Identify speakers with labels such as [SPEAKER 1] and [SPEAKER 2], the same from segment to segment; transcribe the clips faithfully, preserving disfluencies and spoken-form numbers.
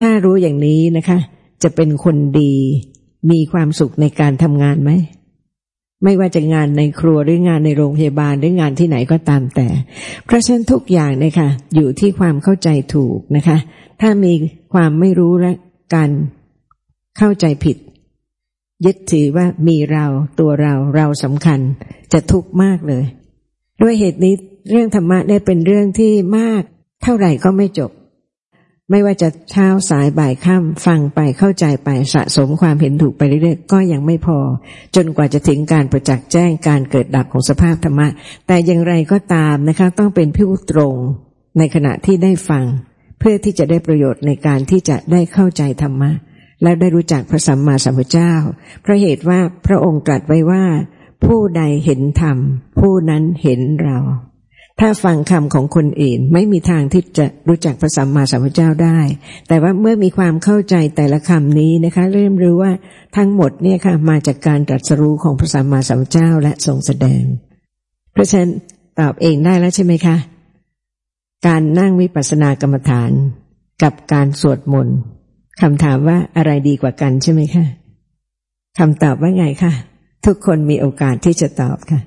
[SPEAKER 1] ถ้ารู้อย่างนี้นะคะจะเป็นคนดีมีความสุขในการทำงานไหมไม่ว่าจะงานในครัวหรืองานในโรงพยาบาลหรืองานที่ไหนก็ตามแต่เพราะฉะนั้นทุกอย่างเนี่ยค่ะอยู่ที่ความเข้าใจถูกนะคะถ้ามีความไม่รู้และการเข้าใจผิดยึดถือว่ามีเราตัวเราเราสำคัญจะทุกข์มากเลยด้วยเหตุนี้เรื่องธรรมะเนี่ยเป็นเรื่องที่มากเท่าไหร่ก็ไม่จบไม่ว่าจะเช้าสายบ่ายค่ำฟังไปเข้าใจไปสะสมความเห็นถูกไปเรื่อยๆก็ยังไม่พอจนกว่าจะถึงการประจักษ์แจ้งการเกิดดับของสภาพธรรมะแต่อย่างไรก็ตามนะคะต้องเป็นผู้ตรงในขณะที่ได้ฟังเพื่อที่จะได้ประโยชน์ในการที่จะได้เข้าใจธรรมะและได้รู้จักพระสัมมาสัมพุทธเจ้าเพราะเหตุว่าพระองค์ตรัสไว้ว่าผู้ใดเห็นธรรมผู้นั้นเห็นเราถ้าฟังคำของคนอื่นไม่มีทางที่จะรู้จักพระสัมมาสัมพุทธเจ้าได้แต่ว่าเมื่อมีความเข้าใจแต่ละคำนี้นะคะเริ่มรู้ว่าทั้งหมดเนี่ยค่ะมาจากการตรัสรู้ของพระสัมมาสัมพุทธเจ้าและทรงแสดงเพราะฉะนั้นตอบเองได้แล้วใช่ไหมคะการนั่งวิปัสสนากรรมฐานกับการสวดมนต์คำถามว่าอะไรดีกว่ากันใช่ไหมคะคำตอบว่าไงคะทุกคนมีโอกาสที่จะตอบค่ะ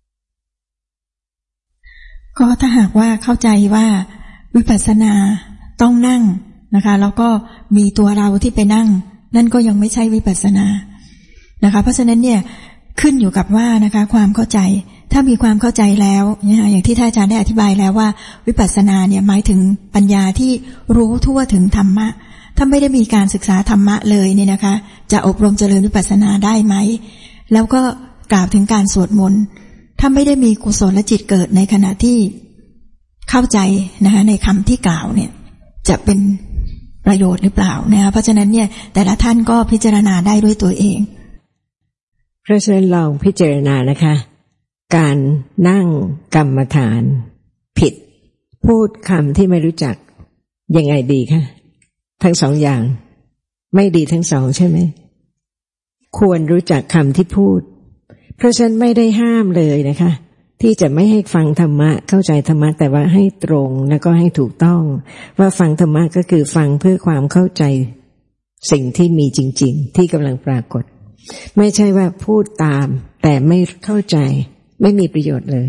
[SPEAKER 2] ก็ถ้าหากว่าเข้าใจว่าวิปัสสนาต้องนั่งนะคะแล้วก็มีตัวเราที่ไปนั่งนั่นก็ยังไม่ใช่วิปัสสนานะคะเพราะฉะนั้นเนี่ยขึ้นอยู่กับว่านะคะความเข้าใจถ้ามีความเข้าใจแล้วเนี่ยอย่างที่ท่านอาจารย์ได้อธิบายแล้วว่าวิปัสสนาเนี่ยหมายถึงปัญญาที่รู้ทั่วถึงธรรมะถ้าไม่ได้มีการศึกษาธรรมะเลยเนี่ยนะคะจะอบรมเจริญวิปัสสนาได้ไหมแล้วก็กล่าวถึงการสวดมนต์ถ้าไม่ได้มีกุศลจิตเกิดในขณะที่เข้าใจนะคะในคำที่กล่าวเนี่ยจะเป็นประโยชน์หรือเปล่านะคะเพราะฉะนั้นเนี่ยแต่ละท่านก็พิจารณาได้ด้วยตัวเอง
[SPEAKER 1] เพราะฉะนั้นลองพิจารณานะคะการนั่งกรรมฐานผิดพูดคำที่ไม่รู้จักยังไงดีคะทั้งสองอย่างไม่ดีทั้งสองใช่ไหมควรรู้จักคำที่พูดเพราะฉะนั้นไม่ได้ห้ามเลยนะคะที่จะไม่ให้ฟังธรรมะเข้าใจธรรมะแต่ว่าให้ตรงแล้วก็ให้ถูกต้องว่าฟังธรรมะก็คือฟังเพื่อความเข้าใจสิ่งที่มีจริงๆที่กำลังปรากฏไม่ใช่ว่าพูดตามแต่ไม่เข้าใจไม่มีประโยชน์เลย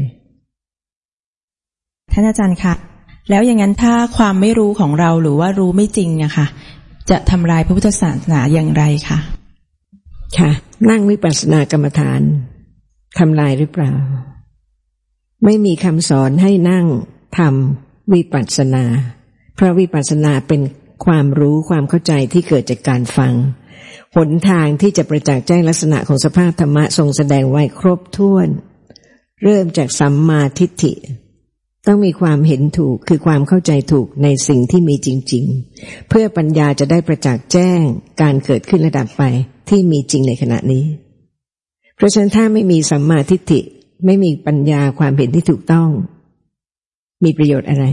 [SPEAKER 3] ท่านอาจารย์คะแล้วอย่างนั้นถ้าความไม่รู้ของเราหรือว่ารู้ไม่จริงอะค่ะจะทำลายพระพุทธศาสนาอย่างไรคะ
[SPEAKER 1] ค่ะนั่งวิปัสสนากรรมฐานทำลายหรือเปล่าไม่มีคำสอนให้นั่งทำวิปัสสนาเพราะวิปัสสนาเป็นความรู้ความเข้าใจที่เกิดจากการฟังหนทางที่จะประจักษ์แจ้งลักษณะของสภาพธรรมะทรงแสดงไว้ครบถ้วนเริ่มจากสัมมาทิฏฐิต้องมีความเห็นถูกคือความเข้าใจถูกในสิ่งที่มีจริงๆเพื่อปัญญาจะได้ประจักษ์แจ้งการเกิดขึ้นและดับไปที่มีจริงในขณะนี้เพราะฉะนั้นถ้าไม่มีสัมมาทิฏฐิไม่มีปัญญาความเห็นที่ถูกต้องมีประโยชน์อะไร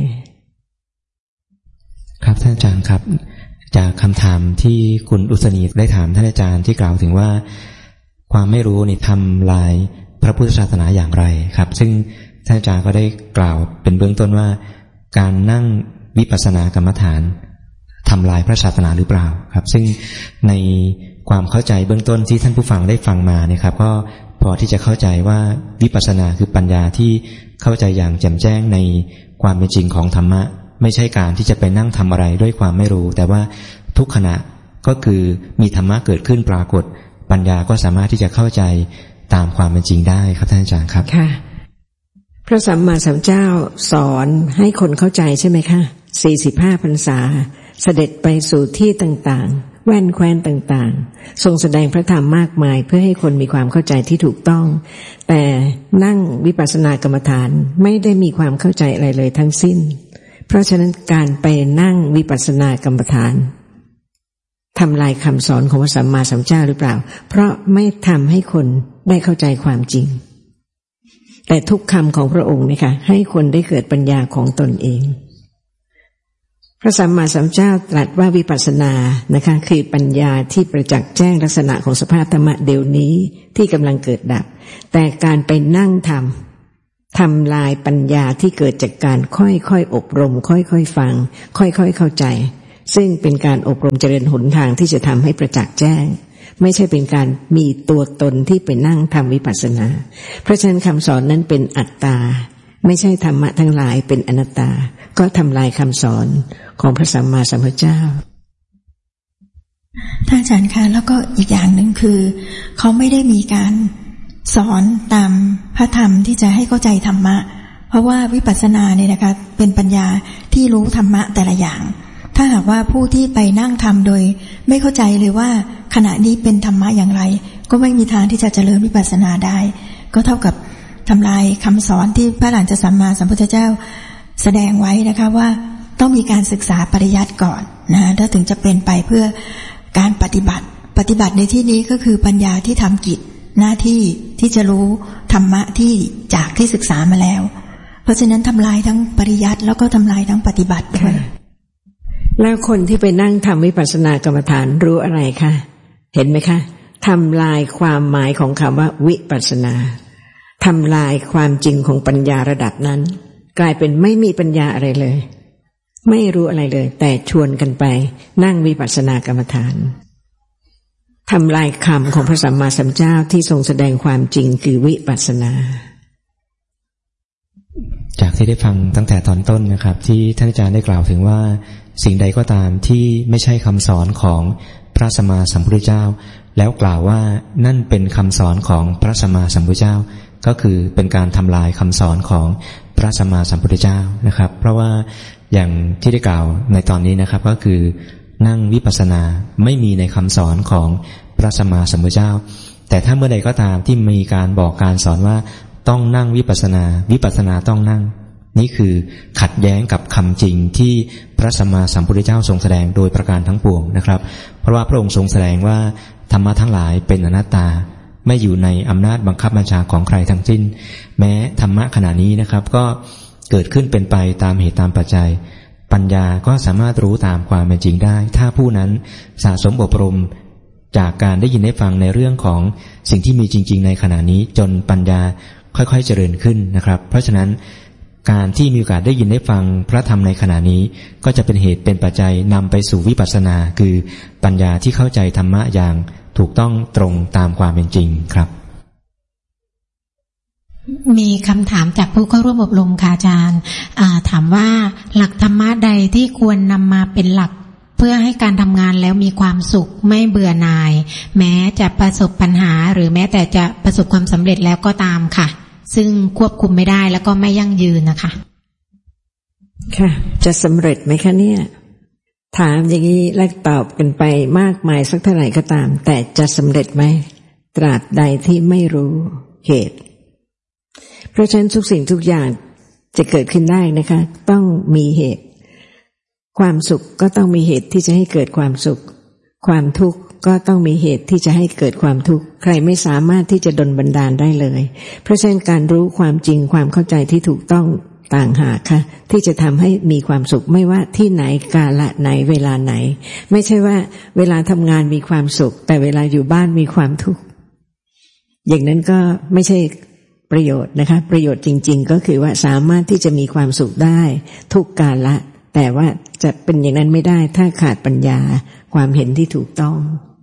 [SPEAKER 4] ครับท่านอาจารย์ครับจากคำถามที่คุณอุศนีได้ถามท่านอาจารย์ที่กล่าวถึงว่าความไม่รู้นี่ทำลายพระพุทธศาสนาอย่างไรครับซึ่งท่านอาจารย์ก็ได้กล่าวเป็นเบื้องต้นว่าการนั่งวิปัสสนากรรมฐานทำลายพระศาสนาหรือเปล่าครับซึ่งในความเข้าใจเบื้องต้นที่ท่านผู้ฟังได้ฟังมาเนี่ยครับก็พอที่จะเข้าใจว่าวิปัสสนาคือปัญญาที่เข้าใจอย่างแจ่มแจ้งในความเป็นจริงของธรรมะไม่ใช่การที่จะไปนั่งทำอะไรด้วยความไม่รู้แต่ว่าทุกขณะก็คือมีธรรมะเกิดขึ้นปรากฏปัญญาก็สามารถที่จะเข้าใจตามความเป็นจริงได้ครับท่านอาจารย์ครับ
[SPEAKER 1] ค่ะพระสัมมาสัมพุทธเจ้าสอนให้คนเข้าใจใช่ไหมคะสี่สิบห้าพรรษาเสด็จไปสู่ที่ต่างๆแว่นแคว้นต่างๆทรงแสดงพระธรรมมากมายเพื่อให้คนมีความเข้าใจที่ถูกต้องแต่นั่งวิปัสสนากรรมฐานไม่ได้มีความเข้าใจอะไรเลยทั้งสิ้นเพราะฉะนั้นการไปนั่งวิปัสสนากรรมฐานทำลายคำสอนของพระสัมมาสัมพุทธเจ้าหรือเปล่าเพราะไม่ทำให้คนได้เข้าใจความจริงแต่ทุกคำของพระองค์นะคะให้คนได้เกิดปัญญาของตนเองพระสัมมาสัมพุทธเจ้าตรัสว่าวิปัสสนานะคะคือปัญญาที่ประจักษ์แจ้งลักษณะของสภาพธรรมะเดี๋ยวนี้ที่กำลังเกิดดับแต่การไปนั่งทำทำลายปัญญาที่เกิดจากการค่อยๆอบรมค่อยๆฟังค่อยๆเข้าใจซึ่งเป็นการอบรมเจริญหนทางที่จะทำให้ประจักษ์แจ้งไม่ใช่เป็นการมีตัวตนที่ไปนั่งทำวิปัสสนาเพราะฉะนั้นคำสอนนั้นเป็นอัตตาไม่ใช่ธรรมะทั้งหลายเป็นอนัตตาก็ทำลายคำสอนของพระสัมมาสัมพุทธเจ้า
[SPEAKER 2] ท่านอาจารย์คะแล้วก็อีกอย่างหนึ่งคือเขาไม่ได้มีการสอนตามพระธรรมที่จะให้เข้าใจธรรมะเพราะว่าวิปัสสนาเนี่ยนะคะเป็นปัญญาที่รู้ธรรมะแต่ละอย่างถ้าหากว่าผู้ที่ไปนั่งทำโดยไม่เข้าใจเลยว่าขณะนี้เป็นธรรมะอย่างไรก็ไม่มีทางที่จะเจริญวิปัสสนาได้ก็เท่ากับทำลายคำสอนที่พระอรหันตสัมมาสัมพุทธเจ้าแสดงไว้นะคะว่าต้องมีการศึกษาปริยัติก่อนนะถ้าถึงจะเป็นไปเพื่อการปฏิบัติปฏิบัติในที่นี้ก็คือปัญญาที่ทำกิจหน้าที่ที่จะรู้ธรรมะที่จากที่ศึกษามาแล้วเพราะฉะนั้นทำลายทั้งปริยัติแล้วก็ทำลายทั้งปฏิบัติด้วย
[SPEAKER 1] แล้วคนที่ไปนั่งทำวิปัสสนากรรมฐานรู้อะไรคะเห็นไหมคะทำลายความหมายของคำว่าวิปัสสนาทำลายความจริงของปัญญาระดับนั้นกลายเป็นไม่มีปัญญาอะไรเลยไม่รู้อะไรเลยแต่ชวนกันไปนั่งวิปัสสนากรรมฐานทำลายคำของพระสัมมาสัมพุทธเจ้าที่ทรงแสดงความจริงคือวิปัสสนา
[SPEAKER 4] จากที่ได้ฟังตั้งแต่ตอนต้นนะครับที่ท่านอาจารย์ได้กล่าวถึงว่าสิ่งใดก็ตามที่ไม่ใช่คำสอนของพระสัมมาสัมพุทธเจ้าแล้วกล่าวว่านั่นเป็นคำสอนของพระสัมมาสัมพุทธเจ้าก็คือเป็นการทำลายคำสอนของพระสัมมาสัมพุทธเจ้านะครับเพราะว่าอย่างที่ได้กล่าวในตอนนี้นะครับก็คือนั่งวิปัสสนาไม่มีในคำสอนของพระสัมมาสัมพุทธเจ้าแต่ถ้าเมื่อใดก็ตามที่มีการบอกการสอนว่าต้องนั่งวิปัสสนาวิปัสสนาต้องนั่งนี่คือขัดแย้งกับคำจริงที่พระสัมมาสัมพุทธเจ้าทรงแสดงโดยประการทั้งปวงนะครับเพราะว่าพระองค์ทรงแสดงว่าธรรมะทั้งหลายเป็นอนัตตาไม่อยู่ในอำนาจบังคับบัญชาของใครทั้งสิ้นแม้ธรรมะขณะนี้นะครับก็เกิดขึ้นเป็นไปตามเหตุตามปัจจัยปัญญาก็สามารถรู้ตามความเป็นจริงได้ถ้าผู้นั้นสะสมอบรมจากการได้ยินได้ฟังในเรื่องของสิ่งที่มีจริงๆในขณะนี้จนปัญญาค่อยๆเจริญขึ้นนะครับเพราะฉะนั้นการที่มีโอกาสได้ยินได้ฟังพระธรรมในขณะนี้ก็จะเป็นเหตุเป็นปัจจัยนำไปสู่วิปัสสนาคือปัญญาที่เข้าใจธรรมะอย่างถูกต้องตรงตามความเป็นจริงครับ
[SPEAKER 5] มีคำถามจากผู้เข้าร่วมอบรมค่ะอาจารย์ถามว่าหลักธรรมะใดที่ควรนำมาเป็นหลักเพื่อให้การทำงานแล้วมีความสุขไม่เบื่อหน่ายแม้จะประสบปัญหาหรือแม้แต่จะประสบความสำเร็จแล้วก็ตามค่ะซึ่งควบคุมไม่ได้แล้วก็ไม่ยั่งยืนนะคะ
[SPEAKER 1] ค่ะจะสำเร็จไหมคะเนี่ยถามอย่างนี้และตอบกันไปมากมายสักเท่าไหร่ก็ตามแต่จะสำเร็จไหมตราบใดที่ไม่รู้เหตุเพราะฉะนั้นทุกสิ่งทุกอย่างจะเกิดขึ้นได้นะคะต้องมีเหตุความสุขก็ต้องมีเหตุที่จะให้เกิดความสุขความทุกข์ก็ต้องมีเหตุที่จะให้เกิดความทุกข์ใครไม่สามารถที่จะดลบันดาลได้เลยเพราะฉะนั้นการรู้ความจริงความเข้าใจที่ถูกต้องต่างหากค่ะที่จะทำให้มีความสุขไม่ว่าที่ไหนกาลไหนเวลาไหนไม่ใช่ว่าเวลาทำงานมีความสุขแต่เวลาอยู่บ้านมีความทุกข์อย่างนั้นก็ไม่ใช่ประโยชน์นะคะประโยชน์จริงๆก็คือว่าสามารถที่จะมีความสุขได้ทุกกาลแต่ว่าจะเป็นอย่างนั้นไม่ได้ถ้าขาดปัญญาความเห็นที่ถูกต้อง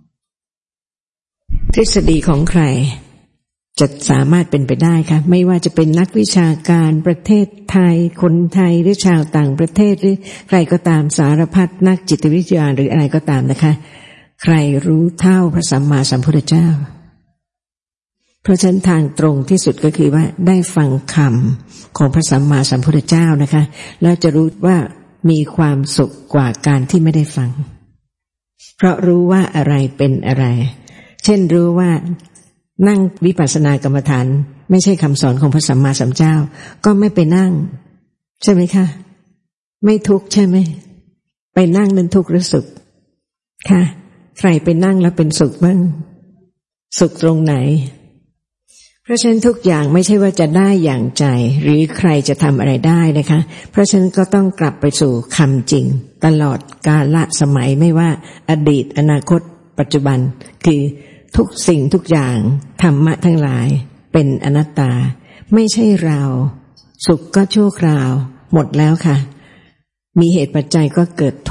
[SPEAKER 1] ทฤษฎีของใครจะสามารถเป็นไปได้คะไม่ว่าจะเป็นนักวิชาการประเทศไทยคนไทยหรือชาวต่างประเทศหรือใครก็ตามสารพัดนักจิตวิทยาหรืออะไรก็ตามนะคะใครรู้เท่าพระสัมมาสัมพุทธเจ้าเพราะฉะนั้นทางตรงที่สุดก็คือว่าได้ฟังคำของพระสัมมาสัมพุทธเจ้านะคะแล้วจะรู้ว่ามีความสุขกว่าการที่ไม่ได้ฟังเพราะรู้ว่าอะไรเป็นอะไรเช่นรู้ว่านั่งวิปัสสนากรรมฐานไม่ใช่คำสอนของพระสัมมาสัมพุทธเจ้าก็ไม่ไปนั่งใช่ไหมคะไม่ทุกข์ใช่ไหมไปนั่งนั้นทุกข์หรือสุขค่ะใครไปนั่งแล้วเป็นสุขบ้างสุขตรงไหนเพราะฉะนั้นทุกอย่างไม่ใช่ว่าจะได้อย่างใจหรือใครจะทำอะไรได้นะคะเพราะฉะนั้นก็ต้องกลับไปสู่คำจริงตลอดกาลสมัยไม่ว่าอดีตอนาคตปัจจุบันคือทุกสิ่งทุกอย่างธรรมะทั้งหลายเป็นอนัตตาไม่ใช่เราสุขก็ชั่วคราวหมดแล้วค่ะมีเหตุปัจจัยก็เกิดทุกข์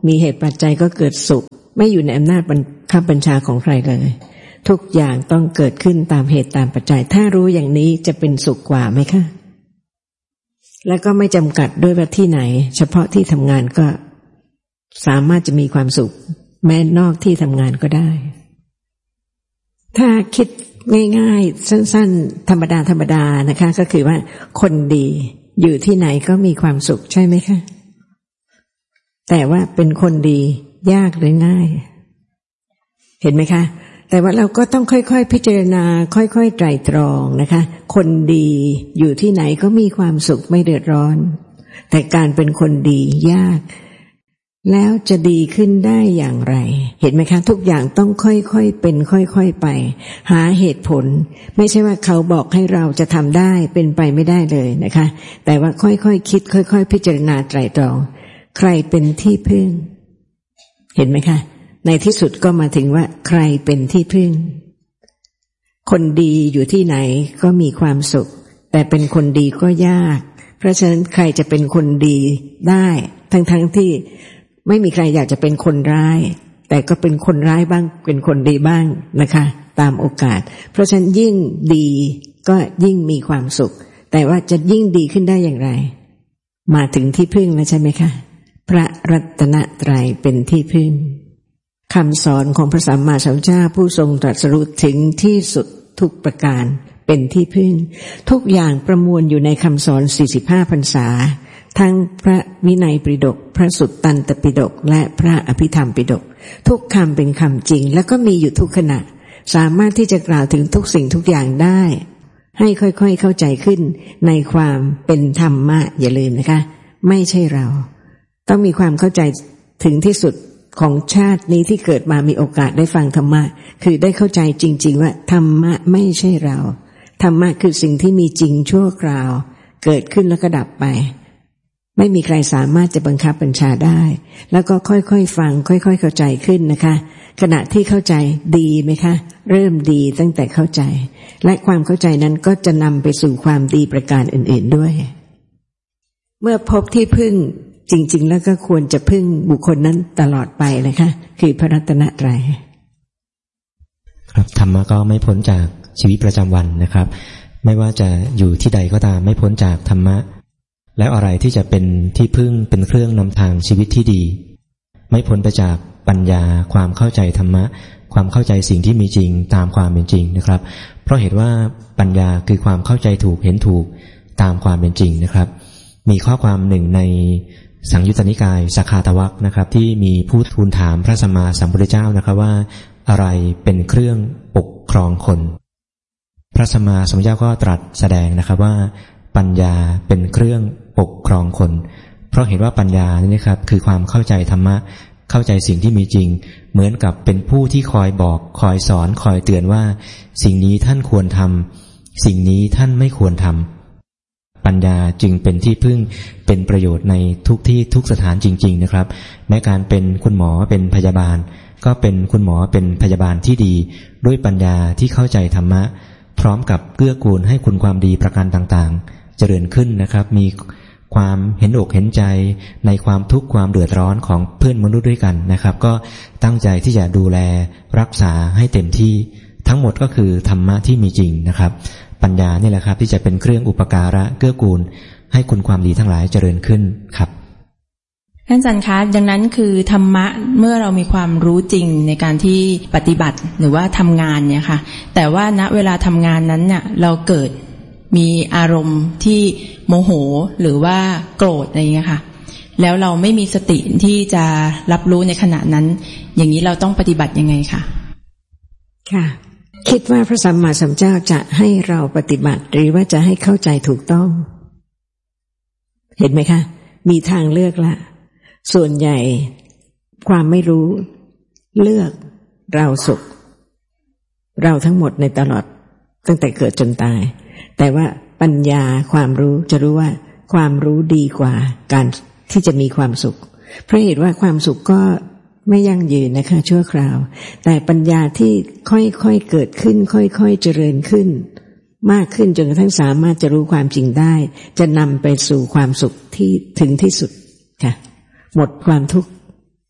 [SPEAKER 1] มีเหตุปัจจัยก็เกิดสุขไม่อยู่ในอำนาจบังคับบัญชาของใครเลยทุกอย่างต้องเกิดขึ้นตามเหตุตามปัจจัยถ้ารู้อย่างนี้จะเป็นสุขกว่าไหมคะแล้วก็ไม่จำกัดด้วยว่าที่ไหนเฉพาะที่ทำงานก็สามารถจะมีความสุขแม้นอกที่ทำงานก็ได้ถ้าคิดง่ายๆสั้นๆธรรมดาธรรมดานะคะก็คือว่าคนดีอยู่ที่ไหนก็มีความสุขใช่ไหมคะแต่ว่าเป็นคนดียากหรือง่ายเห็นไหมคะแต่ว่าเราก็ต้องค่อยๆพิจารณาค่อยๆไตร่ตรองนะคะคนดีอยู่ที่ไหนก็มีความสุขไม่เดือดร้อนแต่การเป็นคนดียากแล้วจะดีขึ้นได้อย่างไรเห็นไหมคะทุกอย่างต้องค่อยๆเป็นค่อยๆไปหาเหตุผลไม่ใช่ว่าเขาบอกให้เราจะทำได้เป็นไปไม่ได้เลยนะคะแต่ว่าค่อยๆ ค, คิดค่อยๆพิจารณาไตร่ตรองใครเป็นที่พึ่งเห็นไหมคะในที่สุดก็มาถึงว่าใครเป็นที่พึ่งคนดีอยู่ที่ไหนก็มีความสุขแต่เป็นคนดีก็ยากเพราะฉะนั้นใครจะเป็นคนดีได้ทั้งๆที่ไม่มีใครอยากจะเป็นคนร้ายแต่ก็เป็นคนร้ายบ้างเป็นคนดีบ้างนะคะตามโอกาสเพราะฉะนั้นยิ่งดีก็ยิ่งมีความสุขแต่ว่าจะยิ่งดีขึ้นได้อย่างไรมาถึงที่พึ่งแล้วใช่ไหมคะพระรัตนตรัยเป็นที่พึ่งคำสอนของพระสัมมาสัมพุทธเจ้าผู้ทรงตรัสรู้ถึงที่สุดทุกประการเป็นที่พึ่งทุกอย่างประมวลอยู่ในคำสอนสี่สิบห้าพรรษาทั้งพระวินัยปิฎกพระสุตตันตปิฎกและพระอภิธรรมปิฎกทุกคำเป็นคำจริงแล้วก็มีอยู่ทุกขณะสามารถที่จะกล่าวถึงทุกสิ่งทุกอย่างได้ให้ค่อยๆเข้าใจขึ้นในความเป็นธรรมะอย่าลืมนะคะไม่ใช่เราต้องมีความเข้าใจถึงที่สุดของชาตินี้ที่เกิดมามีโอกาสได้ฟังธรรมะคือได้เข้าใจจริงๆว่าธรรมะไม่ใช่เราธรรมะคือสิ่งที่มีจริงชั่วคราวเกิดขึ้นแล้วก็ดับไปไม่มีใครสามารถจะบังคับบัญชาได้แล้วก็ค่อยๆฟังค่อยๆเข้าใจขึ้นนะคะขณะที่เข้าใจดีไหมคะเริ่มดีตั้งแต่เข้าใจและความเข้าใจนั้นก็จะนำไปสู่ความดีประการอื่นๆด้วยเมื่อพบที่พึ่งจริงๆแล้วก็ควรจะพึ่งบุคคลนั้นตลอดไปนะคะคือพระรัตนตรัย
[SPEAKER 4] ครับธรรมะก็ไม่พ้นจากชีวิตประจำวันนะครับไม่ว่าจะอยู่ที่ใดก็ตามไม่พ้นจากธรรมะแล้วอะไรที่จะเป็นที่พึ่งเป็นเครื่องนำทางชีวิตที่ดีไม่พ้นไปจากปัญญาความเข้าใจธรรมะความเข้าใจสิ่งที่มีจริงตามความเป็นจริงนะครับเพราะเหตุว่าปัญญาคือความเข้าใจถูกเห็นถูกตามความเป็นจริงนะครับมีข้อความหนึ่งในสังยุตตนิกายสัคคาตวรรคนะครับที่มีผู้ทูลถามพระสัมมาสัมพุทธเจ้านะครับว่าอะไรเป็นเครื่องปกครองคนพระสัมมาสัมพุทธเจ้าก็ตรัสแสดงนะครับว่าปัญญาเป็นเครื่องปกครองคนเพราะเห็นว่าปัญญานี่นะครับคือความเข้าใจธรรมะเข้าใจสิ่งที่มีจริงเหมือนกับเป็นผู้ที่คอยบอกคอยสอนคอยเตือนว่าสิ่งนี้ท่านควรทำสิ่งนี้ท่านไม่ควรทำปัญญาจึงเป็นที่พึ่งเป็นประโยชน์ในทุกที่ทุกสถานจริงๆนะครับแม้การเป็นคุณหมอเป็นพยาบาลก็เป็นคุณหมอเป็นพยาบาลที่ดีด้วยปัญญาที่เข้าใจธรรมะพร้อมกับเกื้อกูลให้คุณความดีประการต่างๆเจริญขึ้นนะครับมีความเห็นอกเห็นใจในความทุกข์ความเดือดร้อนของเพื่อนมนุษย์ด้วยกันนะครับก็ตั้งใจที่จะดูแลรักษาให้เต็มที่ทั้งหมดก็คือธรรมะที่มีจริงนะครับปัญญานี่แหละครับที่จะเป็นเครื่องอุปการะเกื้อกูลให้คุณความดีทั้งหลายเจริญขึ้นครับ
[SPEAKER 3] ท่านอาจารย์คะดังนั้นคือธรรมะเมื่อเรามีความรู้จริงในการที่ปฏิบัติหรือว่าทำงานเนี่ยค่ะแต่ว่าณเวลาทำงานนั้นเนี่ยเราเกิดมีอารมณ์ที่โมโหหรือว่าโกรธอะไรอย่างเงี้ยค่ะแล้วเราไม่มีสติที่จะรับรู้ในขณะนั้นอย่างนี้เราต้องปฏิบัติยังไงคะ
[SPEAKER 1] ค่ะคิดว่าพระสัมมาสัมพุทธเจ้าจะให้เราปฏิบัติหรือว่าจะให้เข้าใจถูกต้องเห็นไหมคะมีทางเลือกละส่วนใหญ่ความไม่รู้เลือกเราสุขเราทั้งหมดในตลอดตั้งแต่เกิดจนตายแต่ว่าปัญญาความรู้จะรู้ว่าความรู้ดีกว่าการที่จะมีความสุขเพราะเหตุว่าความสุขก็ไม่ยั่งยืนนะคะชั่วคราวแต่ปัญญาที่ค่อยๆเกิดขึ้นค่อยๆเจริญขึ้นมากขึ้นจนกระทั่งสามารถจะรู้ความจริงได้จะนำไปสู่ความสุขที่ถึงที่สุดค่ะหมดความทุกข์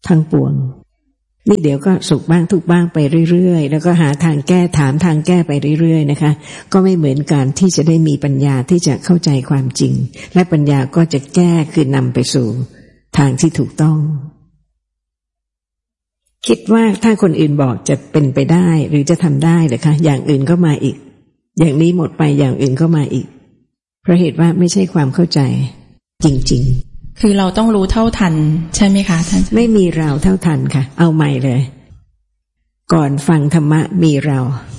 [SPEAKER 1] ทั้งปวงนี่เดี๋ยวก็สุขบ้างทุกบ้างไปเรื่อยๆแล้วก็หาทางแก้ถามทางแก้ไปเรื่อยๆนะคะก็ไม่เหมือนการที่จะได้มีปัญญาที่จะเข้าใจความจริงและปัญญาก็จะแก้คือนำไปสู่ทางที่ถูกต้องคิดว่าถ้าคนอื่นบอกจะเป็นไปได้หรือจะทำได้เหรอคะอย่างอื่นก็มาอีกอย่างนี้หมดไปอย่างอื่นก็มาอีกเพราะเหตุว่าไม่ใช่ความเข้าใจจริงๆ
[SPEAKER 3] คือเราต้องรู้เท่าทันใช่ไหมคะท่าน
[SPEAKER 1] ไม่มีเราเท่าทันค่ะเอาใหม่เลยก่อนฟังธรรมะมีเรา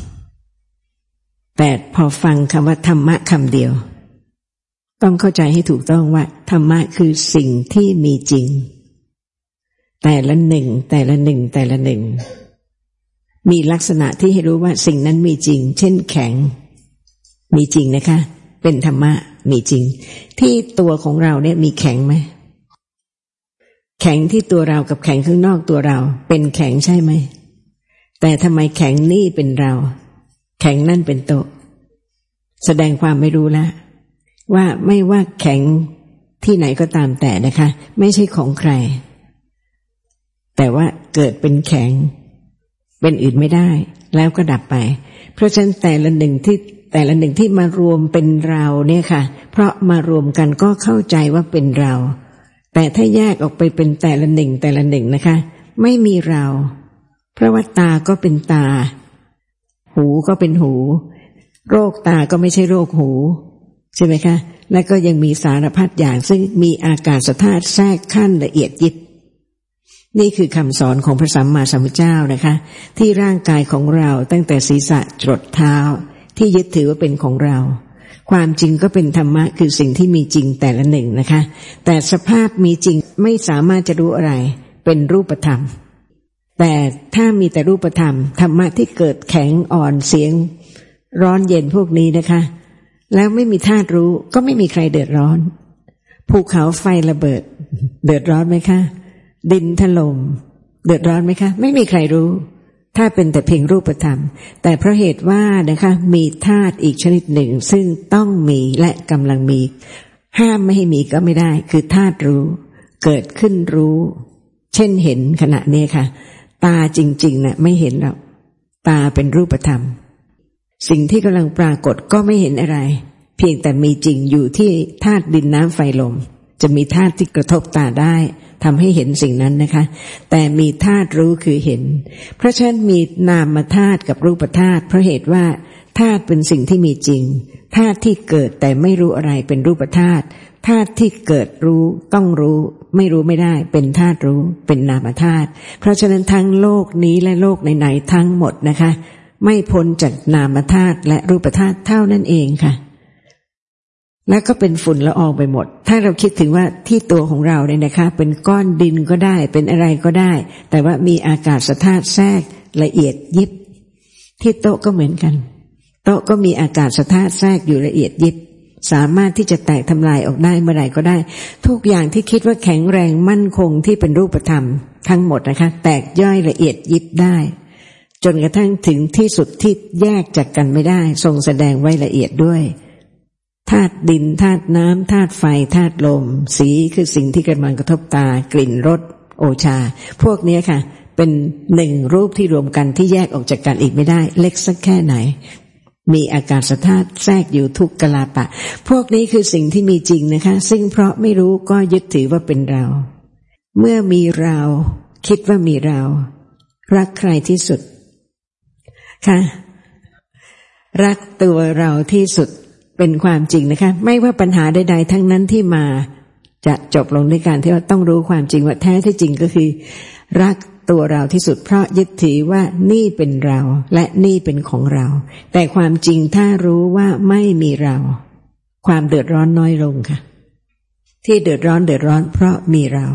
[SPEAKER 1] แต่พอฟังคำว่าธรรมะคำเดียวต้องเข้าใจให้ถูกต้องว่าธรรมะคือสิ่งที่มีจริงแต่ละหนึ่งแต่ละหนึ่งแต่ละหนึ่งมีลักษณะที่ให้รู้ว่าสิ่งนั้นมีจริงเช่นแข็งมีจริงนะคะเป็นธรรมะมีจริงที่ตัวของเราเนี่ยมีแข็งไหมแข็งที่ตัวเรากับแข็งข้างนอกตัวเราเป็นแข็งใช่ไหมแต่ทำไมแข็งนี่เป็นเราแข็งนั่นเป็นโต๊ะแสดงความไม่รู้ละว่าไม่ว่าแข็งที่ไหนก็ตามแต่นะคะไม่ใช่ของใครแต่ว่าเกิดเป็นแข็งเป็นอื่นไม่ได้แล้วก็ดับไปเพราะฉะนั้นแต่ละหนึ่งที่แต่ละหนึ่งที่มารวมเป็นเราเนี่ยค่ะเพราะมารวมกันก็เข้าใจว่าเป็นเราแต่ถ้าแยกออกไปเป็นแต่ละหนึ่งแต่ละหนึ่งนะคะไม่มีเราเพราะว่าตาก็เป็นตาหูก็เป็นหูโรคตาก็ไม่ใช่โรคหูใช่ไหมคะและก็ยังมีสารพัดอย่างซึ่งมีอากาศธาตุแทรกขั้นละเอียดยิบนี่คือคำสอนของพระสัมมาสัมพุทธเจ้านะคะที่ร่างกายของเราตั้งแต่ศีรษะจรดเท้าที่ยึดถือว่าเป็นของเราความจริงก็เป็นธรรมะคือสิ่งที่มีจริงแต่ละหนึ่งนะคะแต่สภาพมีจริงไม่สามารถจะรู้อะไรเป็นรูปธรรมแต่ถ้ามีแต่รูปธรรมธรรมะที่เกิดแข็งอ่อนเสียงร้อนเย็นพวกนี้นะคะแล้วไม่มีธาตุรู้ก็ไม่มีใครเดือดร้อนภูเขาไฟระเบิดเดือดร้อนไหมคะดินถล่มเดือดร้อนไหมคะไม่มีใครรู้ถ้าเป็นแต่เพียงรูปธรรมแต่เพราะเหตุว่านะคะมีธาตุอีกชนิดหนึ่งซึ่งต้องมีและกำลังมีห้ามไม่ให้มีก็ไม่ได้คือธาตุรู้เกิดขึ้นรู้เช่นเห็นขณะนี้ค่ะตาจริงๆน่ะไม่เห็นหรอกตาเป็นรูปธรรมสิ่งที่กำลังปรากฏก็ไม่เห็นอะไรเพียงแต่มีจริงอยู่ที่ธาตุดินน้ำไฟลมจะมีธาตุที่กระทบตาได้ทำให้เห็นสิ่งนั้นนะคะแต่มีธาตุรู้คือเห็นเพราะฉะนั้นมีนามธาตุกับรูปธาตุเพราะเหตุว่าธาตุเป็นสิ่งที่มีจริงธาตุที่เกิดแต่ไม่รู้อะไรเป็นรูปธาตุธาตุที่เกิดรู้ต้องรู้ไม่รู้ไม่ได้เป็นธาตุรู้เป็นนามธาตุเพราะฉะนั้นทั้งโลกนี้และโลกไหนๆทั้งหมดนะคะไม่พ้นจากนามธาตุและรูปธาตุเท่านั้นเองค่ะแล้วก็เป็นฝุ่นละอองไปหมดถ้าเราคิดถึงว่าที่ตัวของเราเนี่ยนะคะเป็นก้อนดินก็ได้เป็นอะไรก็ได้แต่ว่ามีอากาศธาตุแทรกละเอียดยิบที่โต๊ะก็เหมือนกันโต๊ะก็มีอากาศธาตุแทรกอยู่ละเอียดยิบสามารถที่จะแตกทำลายออกได้เมื่อไหร่ก็ได้ทุกอย่างที่คิดว่าแข็งแรงมั่นคงที่เป็นรูปธรรมทั้งหมดนะคะแตกย่อยละเอียดยิบได้จนกระทั่งถึงที่สุดที่แยกจากกันไม่ได้ทรงแสดงไว้ละเอียดด้วยธาตุดินธาตุน้ำธาตุไฟธาตุลมสีคือสิ่งที่กำลังกระทบตากลิ่นรสโอชาพวกนี้ค่ะเป็นหนึ่งรูปที่รวมกันที่แยกออกจากกันอีกไม่ได้เล็กสักแค่ไหนมีอากาศธาตุแทรกอยู่ทุกกลาปะพวกนี้คือสิ่งที่มีจริงนะคะซึ่งเพราะไม่รู้ก็ยึดถือว่าเป็นเราเมื่อมีเราคิดว่ามีเรารักใครที่สุดค่ะรักตัวเราที่สุดเป็นความจริงนะคะไม่ว่าปัญหาใดๆทั้งนั้นที่มาจะจบลงในการที่ว่าต้องรู้ความจริงว่าแท้ที่จริงก็คือรักตัวเราที่สุดเพราะยึดถือว่านี่เป็นเราและนี่เป็นของเราแต่ความจริงถ้ารู้ว่าไม่มีเราความเดือดร้อนน้อยลงค่ะที่เดือดร้อนเดือดร้อนเพราะมีเรา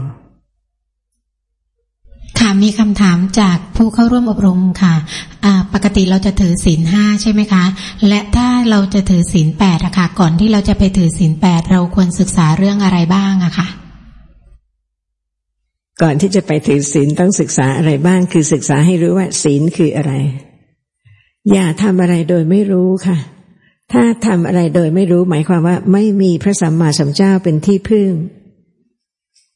[SPEAKER 5] ค่ะมีคำถามจากผู้เข้าร่วมอบรมค่ะปกติเราจะถือศีลห้าใช่ไหมคะและถ้าเราจะถือศีลแปดอะค่ะก่อนที่เราจะไปถือศีลแปดเราควรศึกษาเรื่องอะไรบ้างอะค่ะ
[SPEAKER 1] ก่อนที่จะไปถือศีลต้องศึกษาอะไรบ้างคือศึกษาให้รู้ว่าศีลคืออะไรอย่าทำอะไรโดยไม่รู้ค่ะถ้าทำอะไรโดยไม่รู้หมายความว่าไม่มีพระสัมมาสัมพุทธเจ้าเป็นที่พึ่งพ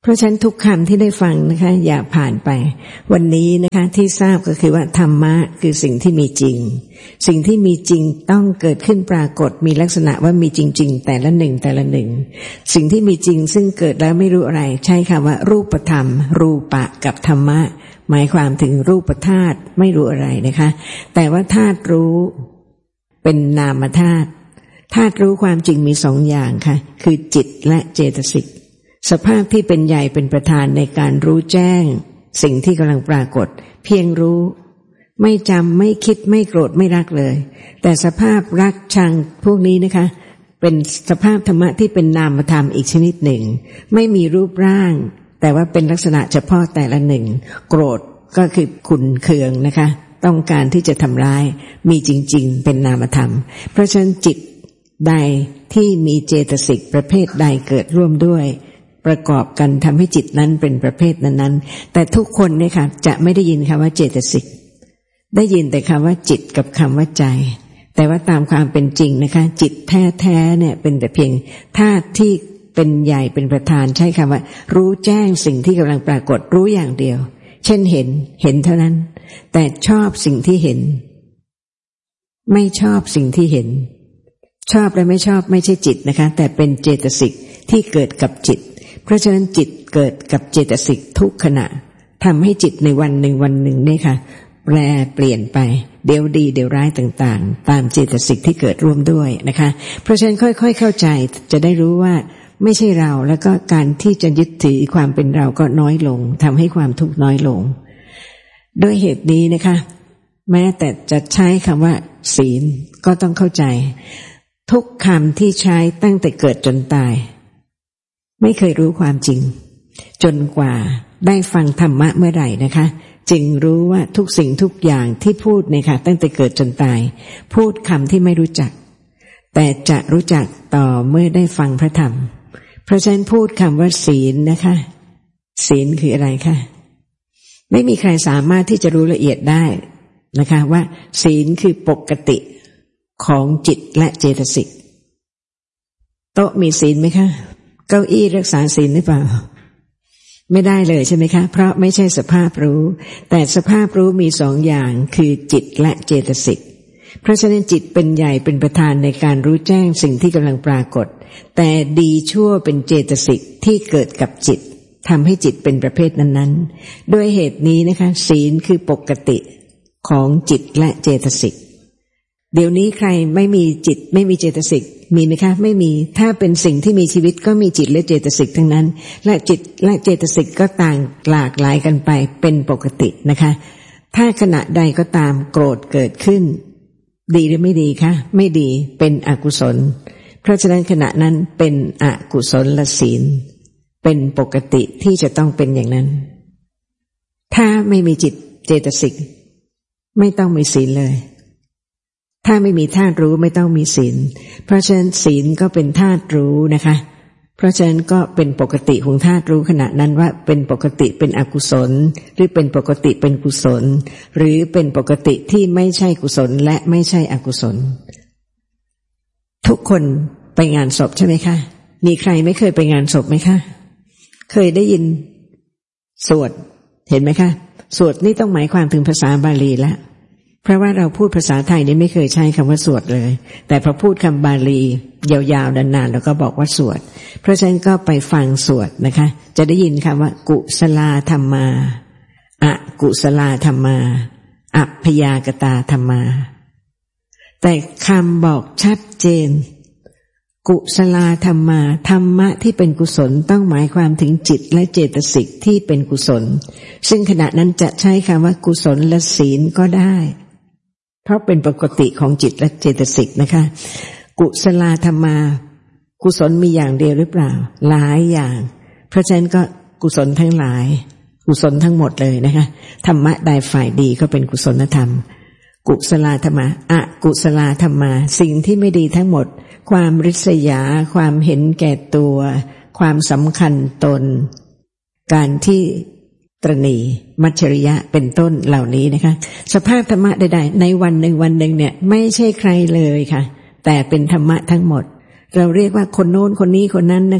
[SPEAKER 1] ราะฉะนั้นทุกคำที่ได้ฟังนะคะอย่าผ่านไปวันนี้นะคะที่ทราบก็คือว่าธรรมะคือสิ่งที่มีจริงสิ่งที่มีจริงต้องเกิดขึ้นปรากฏมีลักษณะว่ามีจริงๆแต่ละหนึ่งแต่ละหนึ่งสิ่งที่มีจริงซึ่งเกิดแล้วไม่รู้อะไรใช้คำว่ารูปธรรมรูปะกับธรรมะหมายความถึงรูปธาตุไม่รู้อะไรนะคะแต่ว่าธาตุรู้เป็นนามธาตุธาตุรู้ความจริงมีสองอย่างค่ะคือจิตและเจตสิกสภาพที่เป็นใหญ่เป็นประธานในการรู้แจ้งสิ่งที่กำลังปรากฏเพียงรู้ไม่จำไม่คิดไม่โกรธไม่รักเลยแต่สภาพรักชังพวกนี้นะคะเป็นสภาพธรรมะที่เป็นนามธรรมอีกชนิดหนึ่งไม่มีรูปร่างแต่ว่าเป็นลักษณะเฉพาะแต่ละหนึ่งโกรธก็คือขุ่นเคืองนะคะต้องการที่จะทำร้ายมีจริงๆเป็นนามธรรมเพราะฉะนั้นจิตใดที่มีเจตสิกประเภทใดเกิดร่วมด้วยประกอบกันทำให้จิตนั้นเป็นประเภทนั้นๆแต่ทุกคนเนี่ยค่ะจะไม่ได้ยินคำว่าเจตสิกได้ยินแต่คำว่าจิตกับคำว่าใจแต่ว่าตามความเป็นจริงนะคะจิตแท้ๆเนี่ยเป็นแต่เพียงธาตุที่เป็นใหญ่เป็นประธานใช้คำว่ารู้แจ้งสิ่งที่กำลังปรากฏรู้อย่างเดียวเช่นเห็นเห็นเท่านั้นแต่ชอบสิ่งที่เห็นไม่ชอบสิ่งที่เห็นชอบและไม่ชอบไม่ใช่จิตนะคะแต่เป็นเจตสิกที่เกิดกับจิตเพราะฉะนั้นจิตเกิดกับเจตสิกทุกขณะทำให้จิตในวันหนึ่งวันหนึ่งนี่ค่ะแปรเปลี่ยนไปเดี๋ยวดีเดี๋ยวร้ายต่างๆตามเจตสิกที่เกิดร่วมด้วยนะคะเพราะฉะนั้นค่อยๆเข้าใจจะได้รู้ว่าไม่ใช่เราแล้วก็การที่จะยึดถือความเป็นเราก็น้อยลงทำให้ความทุกข์น้อยลงด้วยเหตุนี้นะคะแม้แต่จะใช้คำว่าศีลก็ต้องเข้าใจทุกคำที่ใช้ตั้งแต่เกิดจนตายไม่เคยรู้ความจริงจนกว่าได้ฟังธรรมะเมื่อไหร่นะคะจึงรู้ว่าทุกสิ่งทุกอย่างที่พูดเนี่ยค่ะตั้งแต่เกิดจนตายพูดคำที่ไม่รู้จักแต่จะรู้จักต่อเมื่อได้ฟังพระธรรมเพราะฉะนั้นพูดคำว่าศีลนะคะศีลคืออะไรคะไม่มีใครสามารถที่จะรู้ละเอียดได้นะคะว่าศีลคือปกติของจิตและเจตสิกโต๊ะมีศีลไหมคะเก้าอี้รักษาศีลหรือเปล่าไม่ได้เลยใช่ไหมคะเพราะไม่ใช่สภาพรู้แต่สภาพรู้มีสองอย่างคือจิตและเจตสิกเพราะฉะนั้นจิตเป็นใหญ่เป็นประธานในการรู้แจ้งสิ่งที่กำลังปรากฏแต่ดีชั่วเป็นเจตสิกที่เกิดกับจิตทำให้จิตเป็นประเภทนั้นๆด้วยเหตุนี้นะคะศีลคือปกติของจิตและเจตสิกเดี๋ยวนี้ใครไม่มีจิตไม่มีเจตสิกมีไหมคะไม่มีถ้าเป็นสิ่งที่มีชีวิตก็มีจิตและเจตสิกทั้งนั้นและจิตและเจตสิกก็ต่างหลากหลายกันไปเป็นปกตินะคะถ้าขณะใดก็ตามโกรธเกิดขึ้นดีหรือไม่ดีคะไม่ดีเป็นอกุศลเพราะฉะนั้นขณะนั้นเป็นอกุศลศีลเป็นปกติที่จะต้องเป็นอย่างนั้นถ้าไม่มีจิตเจตสิกไม่ต้องมีศีลเลยถ้าไม่มีธาตุรู้ไม่ต้องมีศีลเพราะฉะนั้นศีลก็เป็นธาตุรู้นะคะเพราะฉะนั้นก็เป็นปกติของธาตุรู้ขณะนั้นว่าเป็นปกติเป็นอกุศลหรือเป็นปกติเป็นกุศลหรือเป็นปกติที่ไม่ใช่กุศลและไม่ใช่อกุศลทุกคนไปงานศพใช่ไหมคะมีใครไม่เคยไปงานศพไหมคะเคยได้ยินสวดเห็นไหมคะสวดนี่ต้องหมายความถึงภาษาบาลีละเพราะว่าเราพูดภาษาไทยนี่ไม่เคยใช้คำว่าสวดเลยแต่พอพูดคำบาลียาวๆนานๆแล้วก็บอกว่าสวดเพราะฉะนั้นก็ไปฟังสวดนะคะจะได้ยินคำว่ากุศลธรรมาอกุศลธรรมาอัพยากตาธรรมาแต่คำบอกชัดเจนกุศลธรรมาธรรมะที่เป็นกุศลต้องหมายความถึงจิตและเจตสิกที่เป็นกุศลซึ่งขณะนั้นจะใช้คำว่ากุศลและศีลก็ได้เพราะเป็นปกติของจิตและเจตสิกนะคะกุศลธรรมากุศลมีอย่างเดียวหรือเปล่าหลายอย่างเพราะฉะนั้นก็กุศลทั้งหลายกุศลทั้งหมดเลยนะคะธรรมะใดฝ่ายดีก็เป็นกุศลธรรมกุศลธรรมะอกุศลธรรมาสิ่งที่ไม่ดีทั้งหมดความริษยาความเห็นแก่ตัวความสำคัญตนการที่ตรณีมัจฉริยะเป็นต้นเหล่านี้นะคะสภาพธรรมะใดๆในวันหนึ่งวันหนึ่งเนี่ยไม่ใช่ใครเลยค่ะแต่เป็นธรรมะทั้งหมดเราเรียกว่าคนโน้นคนนี้คนนั้นนะคะ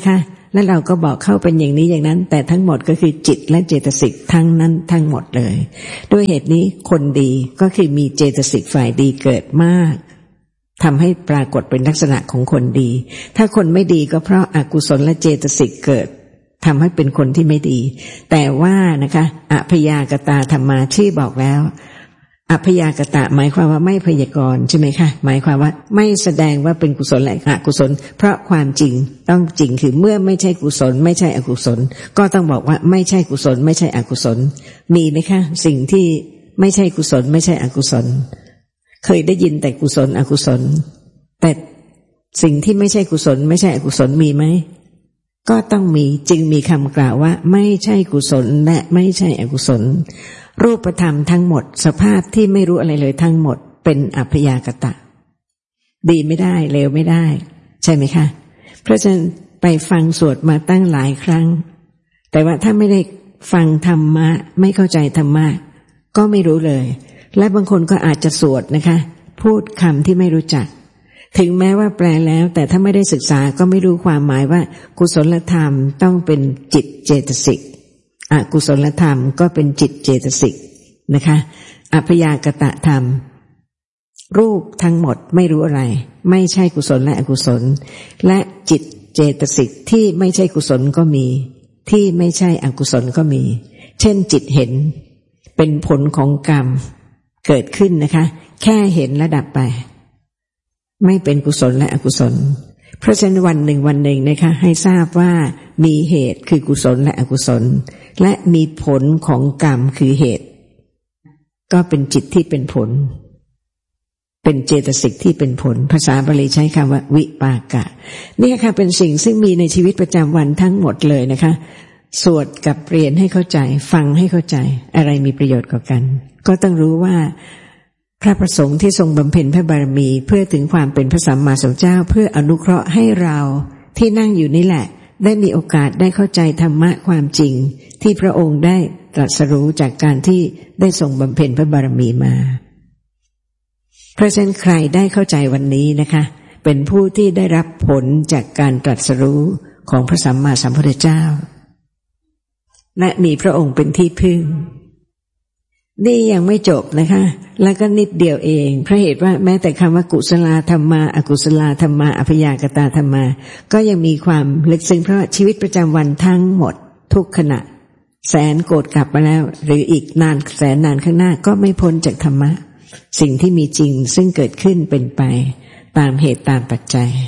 [SPEAKER 1] แล้วเราก็บอกเข้าเป็นอย่างนี้อย่างนั้นแต่ทั้งหมดก็คือจิตและเจตสิกทั้งนั้นทั้งหมดเลยด้วยเหตุนี้คนดีก็คือมีเจตสิกฝ่ายดีเกิดมากทำให้ปรากฏเป็นลักษณะของคนดีถ้าคนไม่ดีก็เพราะอกุศลและเจตสิกเกิดทำให้เป็นคนที่ไม่ดีแต่ว่านะคะอพยากตาธรรมาชื่อบอกแล้วอพยากตะหมายความว่าไม่พยากรณ์ใช่ไหมคะหมายความว่าไม่แสดงว่าเป็นกุศลและอกุศลเพราะความจริงต้องจริงคือเมื่อไม่ใช่กุศลไม่ใช่อกุศลก็ต้องบอกว่าไม่ใช่กุศลไม่ใช่อกุศลมีไหมคะสิ่งที่ไม่ใช่กุศลไม่ใช่อกุศลเคยได้ยินแต่กุศลอกุศลแต่สิ่งที่ไม่ใช่กุศลไม่ใช่อกุศลมีไหมก็ต้องมีจึงมีคำกล่าวว่าไม่ใช่กุศลและไม่ใช่อกุศลรูปธรรมทั้งหมดสภาพที่ไม่รู้อะไรเลยทั้งหมดเป็นอัพยากตะดีไม่ได้เลวไม่ได้ใช่ไหมคะเพราะฉะนั้นไปฟังสวดมาตั้งหลายครั้งแต่ว่าถ้าไม่ได้ฟังธรรมะไม่เข้าใจธรรมะก็ไม่รู้เลยและบางคนก็อาจจะสวดนะคะพูดคำที่ไม่รู้จักถึงแม้ว่าแปลแล้วแต่ถ้าไม่ได้ศึกษาก็ไม่รู้ความหมายว่ากุศลธรรมต้องเป็นจิตเจตสิกอกุศลธรรมก็เป็นจิตเจตสิกนะคะอัพยากตะธรรมรูปทั้งหมดไม่รู้อะไรไม่ใช่กุศลและอกุศลและจิตเจตสิกที่ไม่ใช่กุศลก็มีที่ไม่ใช่อกุศลก็มีเช่นจิตเห็นเป็นผลของกรรมเกิดขึ้นนะคะแค่เห็นและดับไปไม่เป็นกุศลและอกุศลเพราะฉะนั้นวันหนึ่งวันหนึ่งนะคะให้ทราบว่ามีเหตุคือกุศลและอกุศลและมีผลของกรรมคือเหตุก็เป็นจิตที่เป็นผลเป็นเจตสิกที่เป็นผลภาษาบาลีใช้คำว่าวิปากะนี่ค่ะเป็นสิ่งซึ่งมีในชีวิตประจำวันทั้งหมดเลยนะคะสวดกับเรียนให้เข้าใจฟังให้เข้าใจอะไรมีประโยชน์กว่ากันก็ต้องรู้ว่าพระประสงค์ที่ทรงบำเพ็ญพระบารมีเพื่อถึงความเป็นพระสัมมาสัมพุทธเจ้าเพื่ออนุเคราะห์ให้เราที่นั่งอยู่นี่แหละได้มีโอกาสได้เข้าใจธรรมะความจริงที่พระองค์ได้ตรัสรู้จากการที่ได้ทรงบำเพ็ญพระบารมีมาเพราะฉะนั้นใครได้เข้าใจวันนี้นะคะเป็นผู้ที่ได้รับผลจากการตรัสรู้ของพระสัมมาสัมพุทธเจ้าและมีพระองค์เป็นที่พึ่งนี่ยังไม่จบนะคะแล้วก็นิดเดียวเองเพราะเหตุว่าแม้แต่คำว่ากุศลธรรมาอกุศลธรรมาอัพยากตาธรรมาก็ยังมีความลึกซึ้งเพราะชีวิตประจำวันทั้งหมดทุกขณะแสนโกรธกลับมาแล้วหรืออีกนานแสนนานข้างหน้าก็ไม่พ้นจากธรรมะสิ่งที่มีจริงซึ่งเกิดขึ้นเป็นไปตามเหตุตามปัจจัย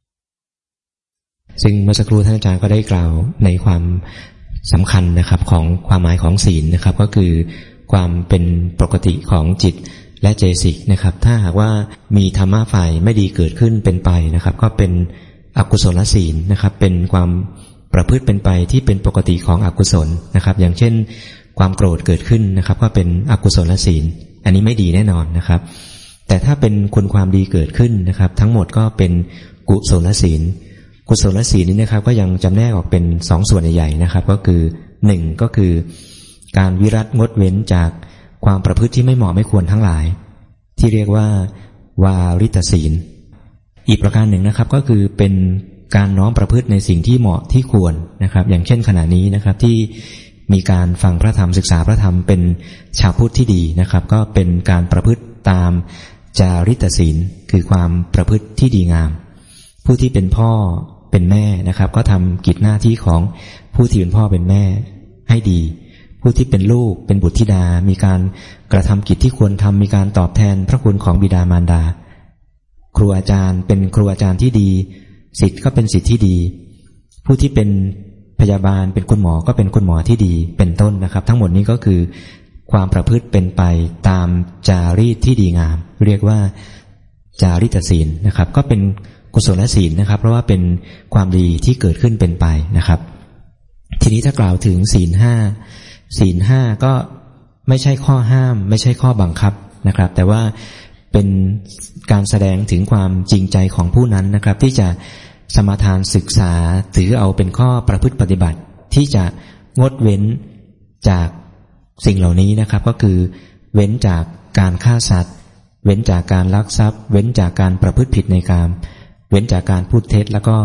[SPEAKER 4] ซึ่งเมื่อสักครู่ท่านอาจารย์ก็ได้กล่าวในความสำคัญนะครับของความหมายของศีลนะครับก็คือความเป็นปกติของจิตและเจตสิกนะครับถ้าหากว่ามีธรรมะฝ่ายไม่ดีเกิดขึ้นเป็นไปนะครับก็เป็นอกุศลศีลนะครับเป็นความประพฤติเป็นไปที่เป็นปกติของอกุศลนะครับอย่างเช่นความโกรธเกิดขึ้นนะครับก็เป็นอกุศลศีลอันนี้ไม่ดีแน่นอนนะครับแต่ถ้าเป็นคุณความดีเกิดขึ้นนะครับทั้งหมดก็เป็นกุศลศีลกุศลศีลนี้นะครับก็ยังจำแนกออกเป็นสองส่วนใหญ่ๆนะครับก็คือหนึ่งก็คือการวิรัติงดเว้นจากความประพฤติที่ไม่เหมาะไม่ควรทั้งหลายที่เรียกว่าวาริตศีลอีกประการหนึ่งนะครับก็คือเป็นการน้อมประพฤติในสิ่งที่เหมาะที่ควรนะครับอย่างเช่นขณะนี้นะครับที่มีการฟังพระธรรมศึกษาพระธรรมเป็นชาวพุทธที่ดีนะครับก็เป็นการประพฤติตามจาริตศีลคือความประพฤติที่ดีงามผู้ที่เป็นพ่อเป็นแม่นะครับก็ทำกิจหน้าที่ของผู้ที่เป็นพ่อเป็นแม่ให้ดีผู้ที่เป็นลูกเป็นบุตรธิดามีการกระทำกิจที่ควรทำมีการตอบแทนพระคุณของบิดามารดาครูอาจารย์เป็นครูอาจารย์ที่ดีศิษย์ก็เป็นศิษย์ที่ดีผู้ที่เป็นพยาบาลเป็นคุณหมอก็เป็นคุณหมอที่ดีเป็นต้นนะครับทั้งหมดนี้ก็คือความประพฤติเป็นไปตามจารีตที่ดีงามเรียกว่าจาริตศีลนะครับก็เป็นกุศลศีลนะครับเพราะว่าเป็นความดีที่เกิดขึ้นเป็นไปนะครับทีนี้ถ้ากล่าวถึงศีลห้าศีลห้าก็ไม่ใช่ข้อห้ามไม่ใช่ข้อบังคับนะครับแต่ว่าเป็นการแสดงถึงความจริงใจของผู้นั้นนะครับที่จะสมาทานศึกษาถือเอาเป็นข้อประพฤติปฏิบัติที่จะงดเว้นจากสิ่งเหล่านี้นะครับก็คือเว้นจากการฆ่าสัตว์เว้นจากการลักทรัพย์เว้นจากการประพฤติผิดในกามเว้นจากการพูดเท็จแล้วก็เ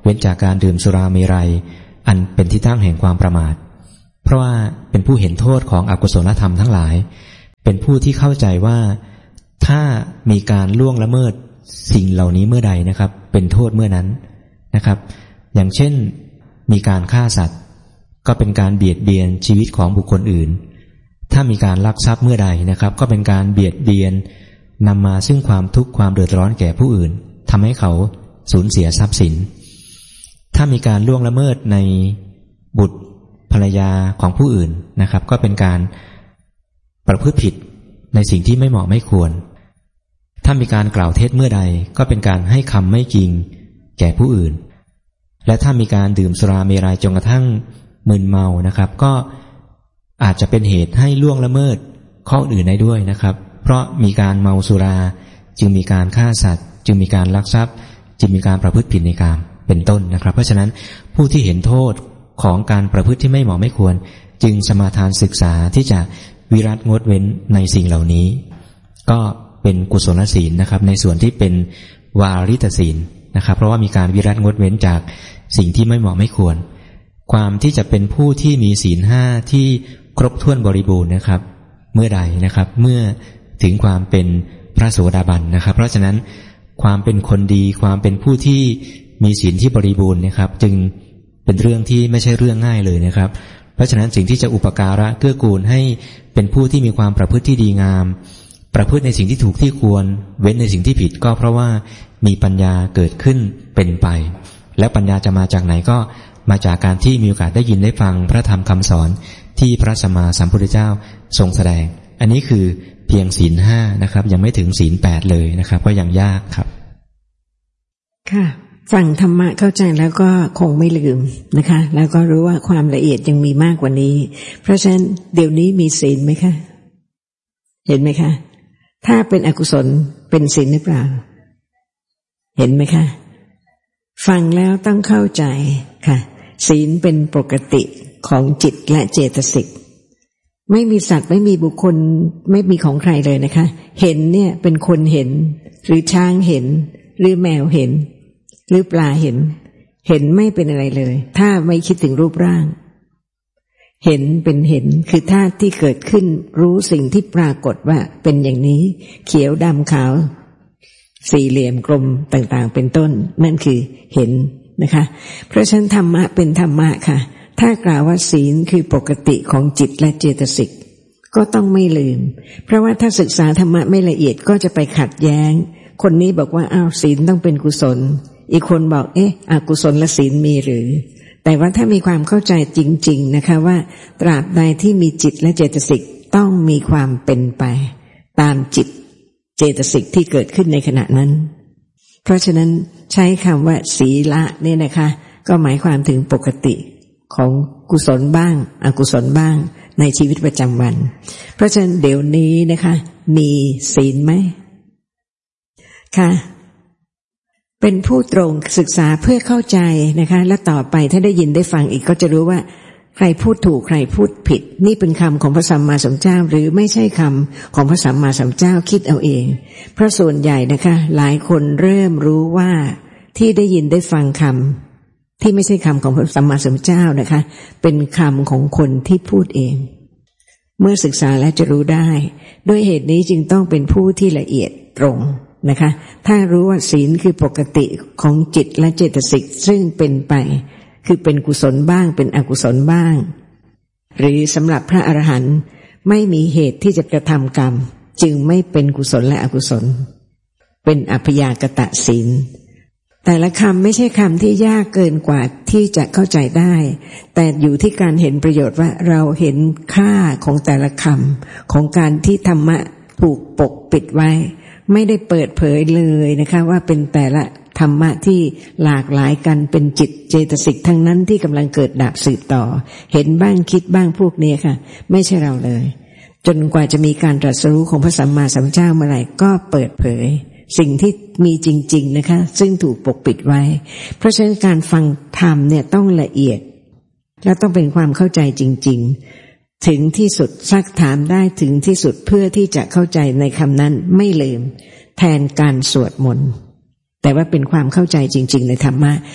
[SPEAKER 4] ว้นจากการดื่มสุราเมรัยอันเป็นที่ตั้งแห่งความประมาทเพราะว่าเป็นผู้เห็นโทษของอกุศลธรรมทั้งหลายเป็นผู้ที่เข้าใจว่าถ้ามีการล่วงละเมิดสิ่งเหล่านี้เมื่อใดนะครับเป็นโทษเมื่อนั้นนะครับอย่างเช่นมีการฆ่าสัตว์ก็เป็นการเบียดเบียนชีวิตของบุคคลอื่นถ้ามีการลักทรัพย์เมื่อใดนะครับก็เป็นการเบียดเบียนนำมาซึ่งความทุกข์ความเดือดร้อนแก่ผู้อื่นทำให้เขาสูญเสียทรัพย์สินถ้ามีการล่วงละเมิดในบุตรภรรยาของผู้อื่นนะครับก็เป็นการประพฤติผิดในสิ่งที่ไม่เหมาะไม่ควรถ้ามีการกล่าวเท็จเมื่อใดก็เป็นการให้คำไม่จริงแก่ผู้อื่นและถ้ามีการดื่มสุราเมรัยจนกระทั่งมึนเมานะครับก็อาจจะเป็นเหตุให้ล่วงละเมิดข้ออื่นได้ด้วยนะครับเพราะมีการเมาสุราจึงมีการฆ่าสัตว์จึงมีการลักทรัพย์จึงมีการประพฤติผิดในกามเป็นต้นนะครับเพราะฉะนั้นผู้ที่เห็นโทษของการประพฤติที่ไม่เหมาะไม่ควรจึงสมาทานศึกษาที่จะวิรัติงดเว้นในสิ่งเหล่านี้ก็เป็นกุศลศีลนะครับในส่วนที่เป็นวาริตศีลนะครับเพราะว่ามีการวิรัติงดเว้นจากสิ่งที่ไม่เหมาะไม่ควรความที่จะเป็นผู้ที่มีศีลห้าที่ครบถ้วนบริบูรณ์นะครับเมื่อใดนะครับเมื่อถึงความเป็นพระโสดาบันนะครับเพราะฉะนั้นความเป็นคนดีความเป็นผู้ที่มีศีลที่บริบูรณ์นะครับจึงเป็นเรื่องที่ไม่ใช่เรื่องง่ายเลยนะครับเพราะฉะนั้นสิ่งที่จะอุปการะเกื้อกูลให้เป็นผู้ที่มีความประพฤติที่ดีงามประพฤติในสิ่งที่ถูกที่ควรเว้นในสิ่งที่ผิดก็เพราะว่ามีปัญญาเกิดขึ้นเป็นไปแล้วปัญญาจะมาจากไหนก็มาจากการที่มีโอกาสได้ยินได้ฟังพระธรรมคำสอนที่พระสัมมาสัมพุทธเจ้าทรงแสดงอันนี้คือเพียงศีลห้านะครับยังไม่ถึงศีลแปดเลยนะครับก็ยังยากครับ
[SPEAKER 1] ค่ะฟังธรรมะเข้าใจแล้วก็คงไม่ลืมนะคะแล้วก็รู้ว่าความละเอียดยังมีมากกว่านี้เพราะฉะนั้นเดี๋ยวนี้มีศีลไหมคะเห็นไหมคะถ้าเป็นอกุศลเป็นศีลหรือเปล่าเห็นไหมคะฟังแล้วต้องเข้าใจค่ะศีลเป็นปกติของจิตและเจตสิกไม่มีสัตว์ไม่มีบุคคลไม่มีของใครเลยนะคะเห็นเนี่ยเป็นคนเห็นหรือช้างเห็นหรือแมวเห็นหรือปลาเห็นเห็นไม่เป็นอะไรเลยถ้าไม่คิดถึงรูปร่างเห็นเป็นเห็นคือธาตุที่เกิดขึ้นรู้สิ่งที่ปรากฏว่าเป็นอย่างนี้เขียวดำขาวสี่เหลี่ยมกลมต่างๆเป็นต้นนั่นคือเห็นนะคะเพราะฉะนั้นธรรมะเป็นธรรมะค่ะถ้ากล่าวว่าศีลคือปกติของจิตและเจตสิกก็ต้องไม่ลืมเพราะว่าถ้าศึกษาธรรมะไม่ละเอียดก็จะไปขัดแย้งคนนี้บอกว่าอ้าวศีลต้องเป็นกุศลอีกคนบอกเอ๊ะอกุศลศีลมีหรือแต่ว่าถ้ามีความเข้าใจจริงๆนะคะว่าตราบใดที่มีจิตและเจตสิกต้องมีความเป็นไปตามจิตเจตสิกที่เกิดขึ้นในขณะนั้นเพราะฉะนั้นใช้คำว่าศีละเนี่ยนะคะก็หมายความถึงปกติของกุศลบ้างอกุศลบ้างในชีวิตประจำวันเพราะฉะนั้นเดี๋ยวนี้นะคะมีศีลไหมค่ะเป็นผู้ตรงศึกษาเพื่อเข้าใจนะคะและต่อไปถ้าได้ยินได้ฟังอีกก็จะรู้ว่าใครพูดถูกใครพูดผิดนี่เป็นคำของพระสัมมาสัมพุทธเจ้าหรือไม่ใช่คำของพระสัมมาสัมพุทธเจ้าคิดเอาเองเพราะส่วนใหญ่นะคะหลายคนเริ่มรู้ว่าที่ได้ยินได้ฟังคำที่ไม่ใช่คำของพระสัมมาสัมพุทธเจ้านะคะเป็นคำของคนที่พูดเองเมื่อศึกษาแล้วจะรู้ได้ด้วยเหตุนี้จึงต้องเป็นผู้ที่ละเอียดตรงนะคะถ้ารู้ว่าศีลคือปกติของจิตและเจตสิกซึ่งเป็นไปคือเป็นกุศลบ้างเป็นอกุศลบ้างหรือสำหรับพระอรหันต์ไม่มีเหตุที่จะกระทำกรรมจึงไม่เป็นกุศลและอกุศลเป็นอัพยากตศีลแต่ละคำไม่ใช่คำที่ยากเกินกว่าที่จะเข้าใจได้แต่อยู่ที่การเห็นประโยชน์ว่าเราเห็นค่าของแต่ละคำของการที่ธรรมะถูกปกปิดไว้ไม่ได้เปิดเผยเลยนะคะว่าเป็นแต่ละธรรมะที่หลากหลายกันเป็นจิตเจตสิกทั้งนั้นที่กำลังเกิดดับสืบต่อเห็นบ้างคิดบ้างพวกนี้ค่ะไม่ใช่เราเลยจนกว่าจะมีการตรัสรู้ของพระสัมมาสัมพุทธเจ้าเมื่อไหร่ก็เปิดเผยสิ่งที่มีจริงๆนะคะซึ่งถูกปกปิดไว้เพราะฉะนั้นการฟังธรรมเนี่ยต้องละเอียดและต้องเป็นความเข้าใจจริงๆถึงที่สุดซักถามได้ถึงที่สุดเพื่อที่จะเข้าใจในคำนั้นไม่ลืมแทนการสวดมนต์แต่ว่าเป็นความเข้าใจจริงๆในธรรมะ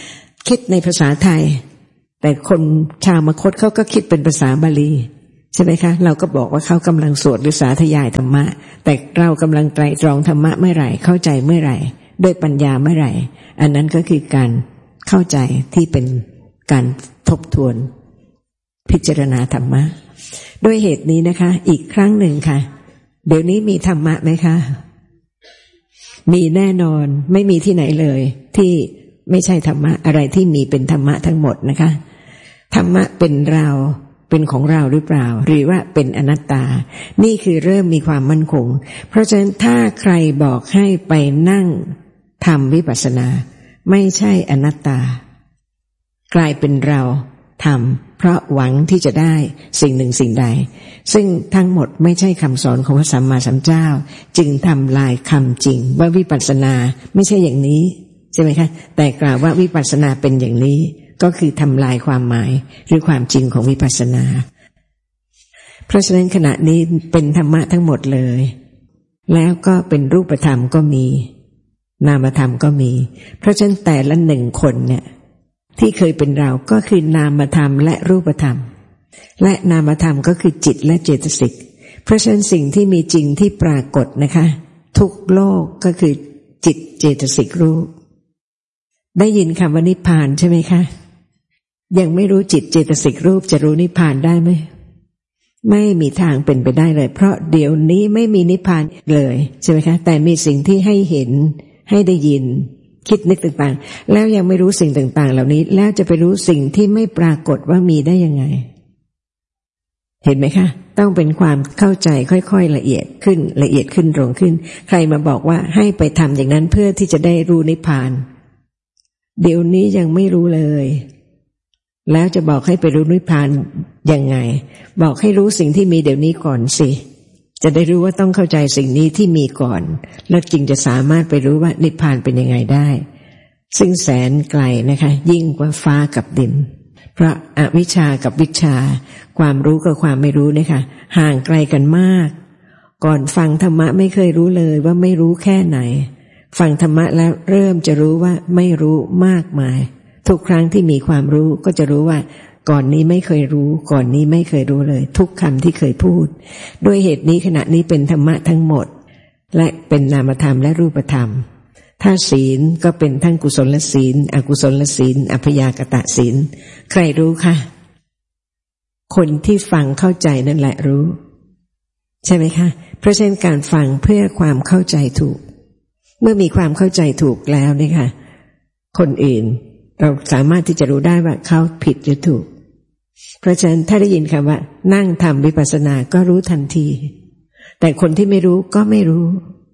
[SPEAKER 1] คิดในภาษาไทยแต่คนชาวมคธเขาก็คิดเป็นภาษาบาลีใช่ไหมคะเราก็บอกว่าเขากำลังสวดหรือสาธยายธรรมะแต่เรากำลังไตรตรองธรรมะเมื่อไหร่เข้าใจเมื่อไหร่ด้วยปัญญาเมื่อไหร่อันนั้นก็คือการเข้าใจที่เป็นการทบทวนพิจารณาธรรมะด้วยเหตุนี้นะคะอีกครั้งหนึ่งค่ะเดี๋ยวนี้มีธรรมะไหมคะมีแน่นอนไม่มีที่ไหนเลยที่ไม่ใช่ธรรมะอะไรที่มีเป็นธรรมะทั้งหมดนะคะธรรมะเป็นเราเป็นของเราหรือเปล่าหรือว่าเป็นอนัตตานี่คือเริ่มมีความมั่นคงเพราะฉะนั้นถ้าใครบอกให้ไปนั่งทำวิปัสสนาไม่ใช่อนัตตากลายเป็นเราทำเพราะหวังที่จะได้สิ่งหนึ่งสิ่งใดซึ่งทั้งหมดไม่ใช่คำสอนของพระสัมมาสัมพุทธเจ้าจึงทำลายคำจริงว่าวิปัสสนาไม่ใช่อย่างนี้ใช่ไหมคะแต่กล่าวว่าวิปัสสนาเป็นอย่างนี้ก็คือทำลายความหมายหรือความจริงของวิปัสสนาเพราะฉะนั้นขณะนี้เป็นธรรมะทั้งหมดเลยแล้วก็เป็นรูปธรรมก็มีนามธรรมก็มีเพราะฉะนั้นแต่ละหนึ่งคนเนี่ยที่เคยเป็นเราก็คือนามธรรมและรูปธรรมและนามธรรมก็คือจิตและเจตสิกเพราะฉะนั้นสิ่งที่มีจริงที่ปรากฏนะคะทุกโลกก็คือจิตเจตสิกรูปได้ยินคำว่านิพพานใช่ไหมคะยังไม่รู้จิตเจตสิกรูปจะรู้นิพพานได้ไหมไม่มีทางเป็นไปได้เลยเพราะเดี๋ยวนี้ไม่มีนิพพานเลยใช่ไหมคะแต่มีสิ่งที่ให้เห็นให้ได้ยินคิดนึกต่างๆแล้วยังไม่รู้สิ่งต่างๆเหล่านี้แล้วจะไปรู้สิ่งที่ไม่ปรากฏว่ามีได้ยังไงเห็นไหมคะต้องเป็นความเข้าใจค่อยๆละเอียดขึ้นละเอียดขึ้นตรงขึ้นใครมาบอกว่าให้ไปทำอย่างนั้นเพื่อที่จะได้รู้นิพพานเดี๋ยวนี้ยังไม่รู้เลยแล้วจะบอกให้ไปรู้นิพพานยังไงบอกให้รู้สิ่งที่มีเดี๋ยวนี้ก่อนสิจะได้รู้ว่าต้องเข้าใจสิ่งนี้ที่มีก่อนแล้วจึงจะสามารถไปรู้ว่านิพพานเป็นยังไงได้ซึ่งแสนไกลนะคะยิ่งกว่าฟ้ากับดินเพราะอวิชชากับวิชชาความรู้กับความไม่รู้เนี่ยค่ะห่างไกลกันมากก่อนฟังธรรมะไม่เคยรู้เลยว่าไม่รู้แค่ไหนฟังธรรมะแล้วเริ่มจะรู้ว่าไม่รู้มากมายทุกครั้งที่มีความรู้ก็จะรู้ว่าก่อนนี้ไม่เคยรู้ก่อนนี้ไม่เคยรู้เลยทุกคำที่เคยพูดด้วยเหตุนี้ขณะนี้เป็นธรรมะทั้งหมดและเป็นนามธรรมและรูปธรรมถ้าศีลก็เป็นทั้งกุศลศีลอกุศลศีลอัพยากตศีลใครรู้คะคนที่ฟังเข้าใจนั่นแหละรู้ใช่ไหมคะเพราะฉะนั้นการฟังเพื่อความเข้าใจถูกเมื่อมีความเข้าใจถูกแล้วนี่ค่ะคนอื่นเราสามารถที่จะรู้ได้ว่าเขาผิดหรือถูกเพราะฉะนั้นถ้าได้ยินคำว่านั่งทำวิปัสสนาก็รู้ทันทีแต่คนที่ไม่รู้ก็ไม่รู้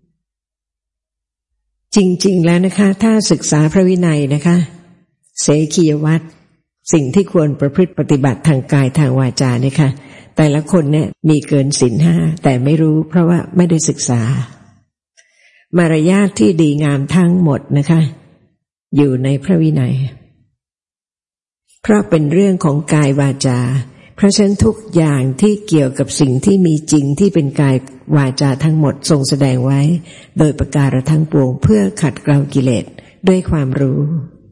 [SPEAKER 1] จริงๆแล้วนะคะถ้าศึกษาพระวินัยนะคะเสขียวัตรสิ่งที่ควรประพฤติปฏิบัติทางกายทางวาจาเนี่ยค่ะแต่ละคนเนี่ยมีเกินศีลห้าแต่ไม่รู้เพราะว่าไม่ได้ศึกษามารยาทที่ดีงามทั้งหมดนะคะอยู่ในพระวินัยเพราะเป็นเรื่องของกายวาจาเพราะฉะนั้นทุกอย่างที่เกี่ยวกับสิ่งที่มีจริงที่เป็นกายวาจาทั้งหมดทรงแสดงไว้โดยประการทั้งปวงเพื่อขัดเกลากิเลสด้วยความรู้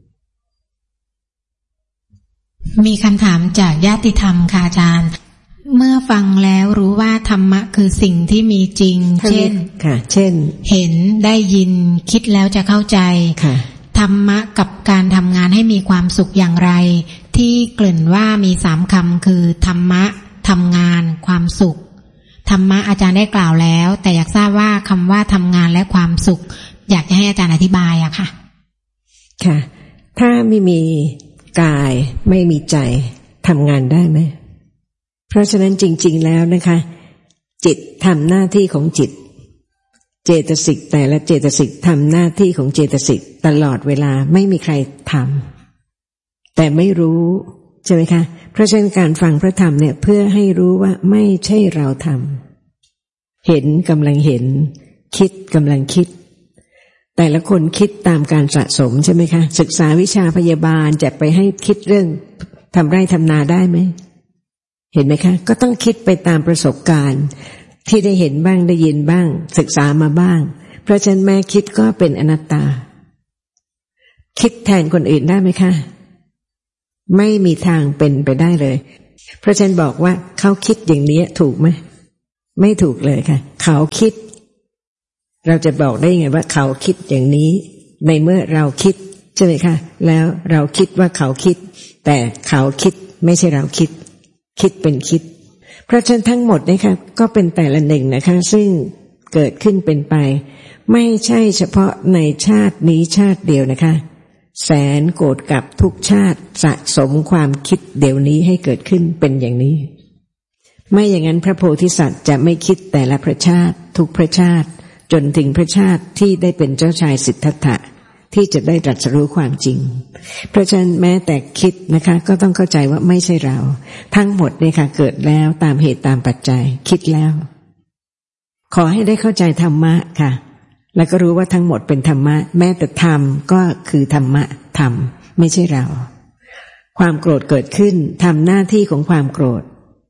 [SPEAKER 5] มีคำถามจากญาติธรรมค่ะอาจารย์เมื่อฟังแล้วรู้ว่าธรรมะคือสิ่งที่มีจริงเช่น
[SPEAKER 1] ค่ะเช่น
[SPEAKER 5] เห็นได้ยินคิดแล้วจะเข้าใจ
[SPEAKER 1] ค่ะ
[SPEAKER 5] ธรรมะกับการทำงานให้มีความสุขอย่างไรที่เกริ่นว่ามีสามคำคือธรรมะทำงานความสุขธรรมะอาจารย์ได้กล่าวแล้วแต่อยากทราบว่าคำว่าทำงานและความสุขอยากจะให้อาจารย์อธิบายอะค่ะ
[SPEAKER 1] ค่ะถ้าไม่มีกายไม่มีใจทำงานได้ไหมเพราะฉะนั้นจริงๆแล้วนะคะจิตทำหน้าที่ของจิตเจตสิกแต่ละเจตสิกทำหน้าที่ของเจตสิกตลอดเวลาไม่มีใครทำแต่ไม่รู้ใช่ไหมคะเพราะฉะนั้นการฟังพระธรรมเนี่ยเพื่อให้รู้ว่าไม่ใช่เราทำเห็นกำลังเห็นคิดกำลังคิดแต่ละคนคิดตามการสะสมใช่ไหมคะศึกษาวิชาพยาบาลจะไปให้คิดเรื่องทำไร่ทำนาได้ไหมเห็นไหมคะก็ต้องคิดไปตามประสบการณ์ที่ได้เห็นบ้างได้ยินบ้างศึกษามาบ้างเพราะฉะนั้นแม่คิดก็เป็นอนัตตาคิดแทนคนอื่นได้ไหมคะไม่มีทางเป็นไปได้เลยเพราะฉะนั้นบอกว่าเขาคิดอย่างนี้ถูกไหมไม่ถูกเลยค่ะเขาคิดเราจะบอกได้ไงว่าเขาคิดอย่างนี้ในเมื่อเราคิดใช่ไหมคะแล้วเราคิดว่าเขาคิดแต่เขาคิดไม่ใช่เราคิดคิดเป็นคิดเพราะฉะนั้นทั้งหมดนะคะก็เป็นแต่ละหนึ่งนะคะซึ่งเกิดขึ้นเป็นไปไม่ใช่เฉพาะในชาตินี้ชาติเดียวนะคะแสนโกรธกับทุกชาติสะสมความคิดเดี๋ยวนี้ให้เกิดขึ้นเป็นอย่างนี้ไม่อย่างนั้นพระโพธิสัตว์จะไม่คิดแต่ละพระชาติทุกพระชาติจนถึงพระชาติที่ได้เป็นเจ้าชายสิทธัตถะที่จะได้ตรัสรู้ความจริงเพราะฉะนั้นแม้แต่คิดนะคะก็ต้องเข้าใจว่าไม่ใช่เราทั้งหมดเนี่ยค่ะเกิดแล้วตามเหตุตามปัจจัยคิดแล้วขอให้ได้เข้าใจธรรมะค่ะแล้วก็รู้ว่าทั้งหมดเป็นธรรมะแม้แต่ธรรมก็คือธรรมะธรรมไม่ใช่เราความโกรธเกิดขึ้นทำหน้าที่ของความโกรธ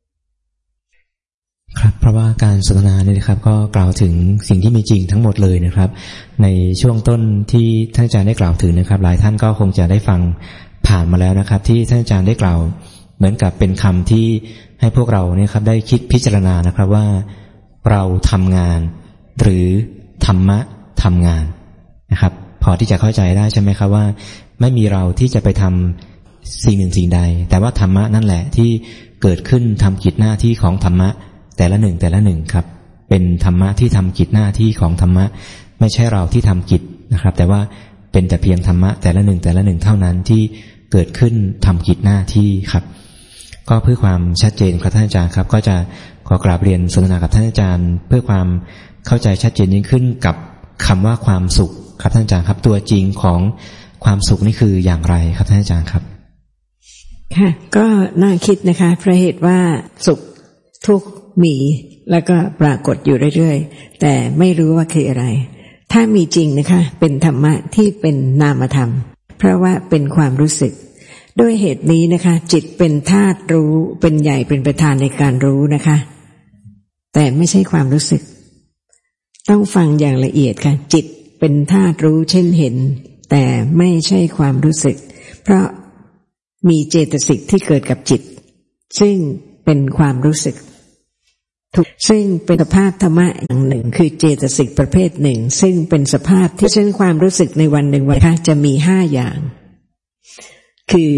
[SPEAKER 4] ครับเพราะว่าการสนทนาเนี่ยนะครับก็กล่าวถึงสิ่งที่มีจริงทั้งหมดเลยนะครับในช่วงต้นที่ท่านอาจารย์ได้กล่าวถึงนะครับหลายท่านก็คงจะได้ฟังผ่านมาแล้วนะครับที่ท่านอาจารย์ได้กล่าวเหมือนกับเป็นคำที่ให้พวกเราเนี่ยครับได้คิดพิจารณานะครับว่าเราทำงานหรือธรรมะทำงานนะครับพอที่จะเข้าใจได้ใช่ไหมครับว่าไม่มีเราที่จะไปทำสิ่งหนึ่งสิ่งใดแต่ว่าธรรมะนั่นแหละที่เกิดขึ้นทำกิจหน้าที่ของธรรมะแต่ละหนึ่งแต่ละหนึ่งครับเป็นธรรมะที่ทำกิจหน้าที่ของธรรมะไม่ใช่เราที่ทำกิจนะครับแต่ว่าเป็นแต่เพียงธรรมะแต่ละหนึ่งแต่ละหนึ่งเท่านั้นที่เกิดขึ้นทำกิจหน้าที่ครับก็เพื่อความชัดเจนครับท่านอาจารย์ครับก็จะขอกราบเรียนสนทนากับท่านอาจารย์เพื่อความเข้าใจชัดเจนยิ่งขึ้นกับคำว่าความสุขครับท่านอาจารย์ครับตัวจริงของความสุขนี่คืออย่างไรครับท่านอาจารย์ครับ
[SPEAKER 1] ค่ะก็น่าคิดนะคะเพราะเหตุว่าสุขทุกข์มีแล้วก็ปรากฏอยู่เรื่อยๆแต่ไม่รู้ว่าคืออะไรถ้ามีจริงนะคะเป็นธรรมะที่เป็นนามธรรมเพราะว่าเป็นความรู้สึกด้วยเหตุนี้นะคะจิตเป็นธาตุรู้เป็นใหญ่เป็นประธานในการรู้นะคะแต่ไม่ใช่ความรู้สึกต้องฟังอย่างละเอียดค่ะจิตเป็นธาตุรู้เช่นเห็นแต่ไม่ใช่ความรู้สึกเพราะมีเจตสิกที่เกิดกับจิตซึ่งเป็นความรู้สึกซึ่งเป็นสภาพธรรมะอย่างหนึ่งคือเจตสิกประเภทหนึ่งซึ่งเป็นสภาพที่เช่นความรู้สึกในวันหนึ่งวันค่ะจะมีห้าอย่างคือ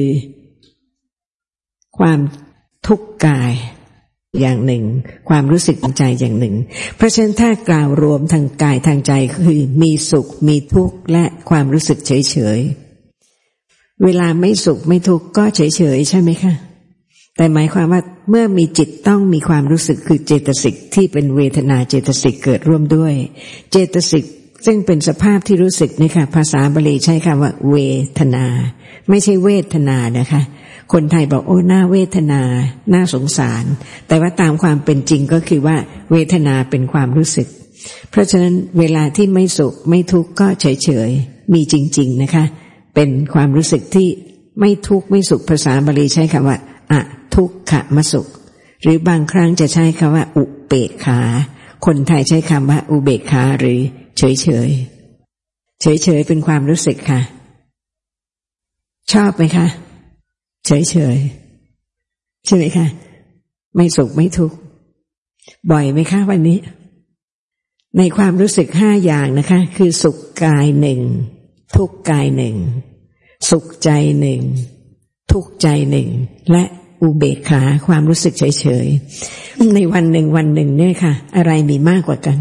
[SPEAKER 1] ความทุกข์กายอย่างหนึ่งความรู้สึกทางใจอย่างหนึ่งเพราะฉะนั้นถ้ากล่าวรวมทางกายทางใจคือมีสุขมีทุกข์และความรู้สึกเฉยๆเวลาไม่สุขไม่ทุกข์ก็เฉยๆใช่ไหมคะแต่หมายความว่าเมื่อมีจิตต้องมีความรู้สึกคือเจตสิกที่เป็นเวทนาเจตสิกเกิดร่วมด้วยเจตสิกซึ่งเป็นสภาพที่รู้สึกนี่ค่ะภาษาบาลีใช้คำว่าเวทนาไม่ใช่เวทนานะคะคนไทยบอกโอ้น่าเวทนาน่าสงสารแต่ว่าตามความเป็นจริงก็คือว่าเวทนาเป็นความรู้สึกเพราะฉะนั้นเวลาที่ไม่สุขไม่ทุกข์ก็เฉยๆมีจริงๆนะคะเป็นความรู้สึกที่ไม่ทุกข์ไม่สุขภาษาบาลีใช้คำว่าอะทุกขมสุขหรือบางครั้งจะใช้คำว่าอุเบกขาคนไทยใช้คำว่าอุเบกขาหรือเฉยเฉยเฉยเฉยเป็นความรู้สึกค่ะชอบไหมคะเฉยเฉยใช่ไหมคะไม่สุขไม่ทุกข์บ่อยไหมคะวันนี้ในความรู้สึกห้าอย่างนะคะคือสุขกายหนึ่งทุกข์กายหนึ่งสุขใจหนึ่งทุกข์ใจหนึ่งและอุเบกขาความรู้สึกเฉยๆในวันหนึ่งวันหนึ่งเนี่ยค่ะอะไรมีมากกว่ากัน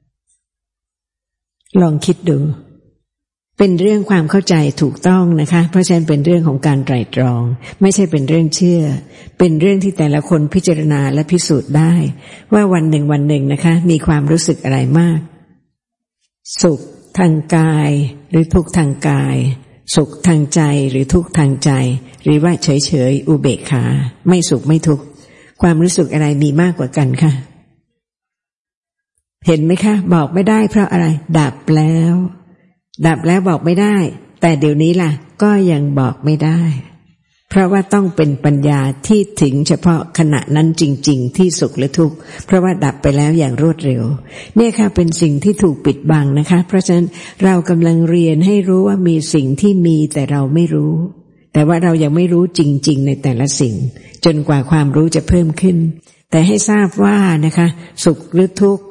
[SPEAKER 1] ลองคิดดูเป็นเรื่องความเข้าใจถูกต้องนะคะเพราะฉะนั้นเป็นเรื่องของการไตร่ตรองไม่ใช่เป็นเรื่องเชื่อเป็นเรื่องที่แต่ละคนพิจารณาและพิสูจน์ได้ว่าวันหนึ่งวันหนึ่งนะคะมีความรู้สึกอะไรมากสุขทางกายหรือทุกข์ทางกายสุขทางใจหรือทุกข์ทางใจหรือว่าเฉยๆอุเบกขาไม่สุขไม่ทุกข์ความรู้สึกอะไรมีมากกว่ากันคะเห็นไหมคะบอกไม่ได้เพราะอะไรดับแล้วดับแล้วบอกไม่ได้แต่เดี๋ยวนี้ล่ะก็ยังบอกไม่ได้เพราะว่าต้องเป็นปัญญาที่ถึงเฉพาะขณะนั้นจริงๆที่สุขหรือทุกข์เพราะว่าดับไปแล้วอย่างรวดเร็วเนี่ยค่ะเป็นสิ่งที่ถูกปิดบังนะคะเพราะฉะนั้นเรากำลังเรียนให้รู้ว่ามีสิ่งที่มีแต่เราไม่รู้แต่แต่ว่าเรายังไม่รู้จริงๆในแต่ละสิ่งจนกว่าความรู้จะเพิ่มขึ้นแต่ให้ทราบว่านะคะสุขหรือทุกข์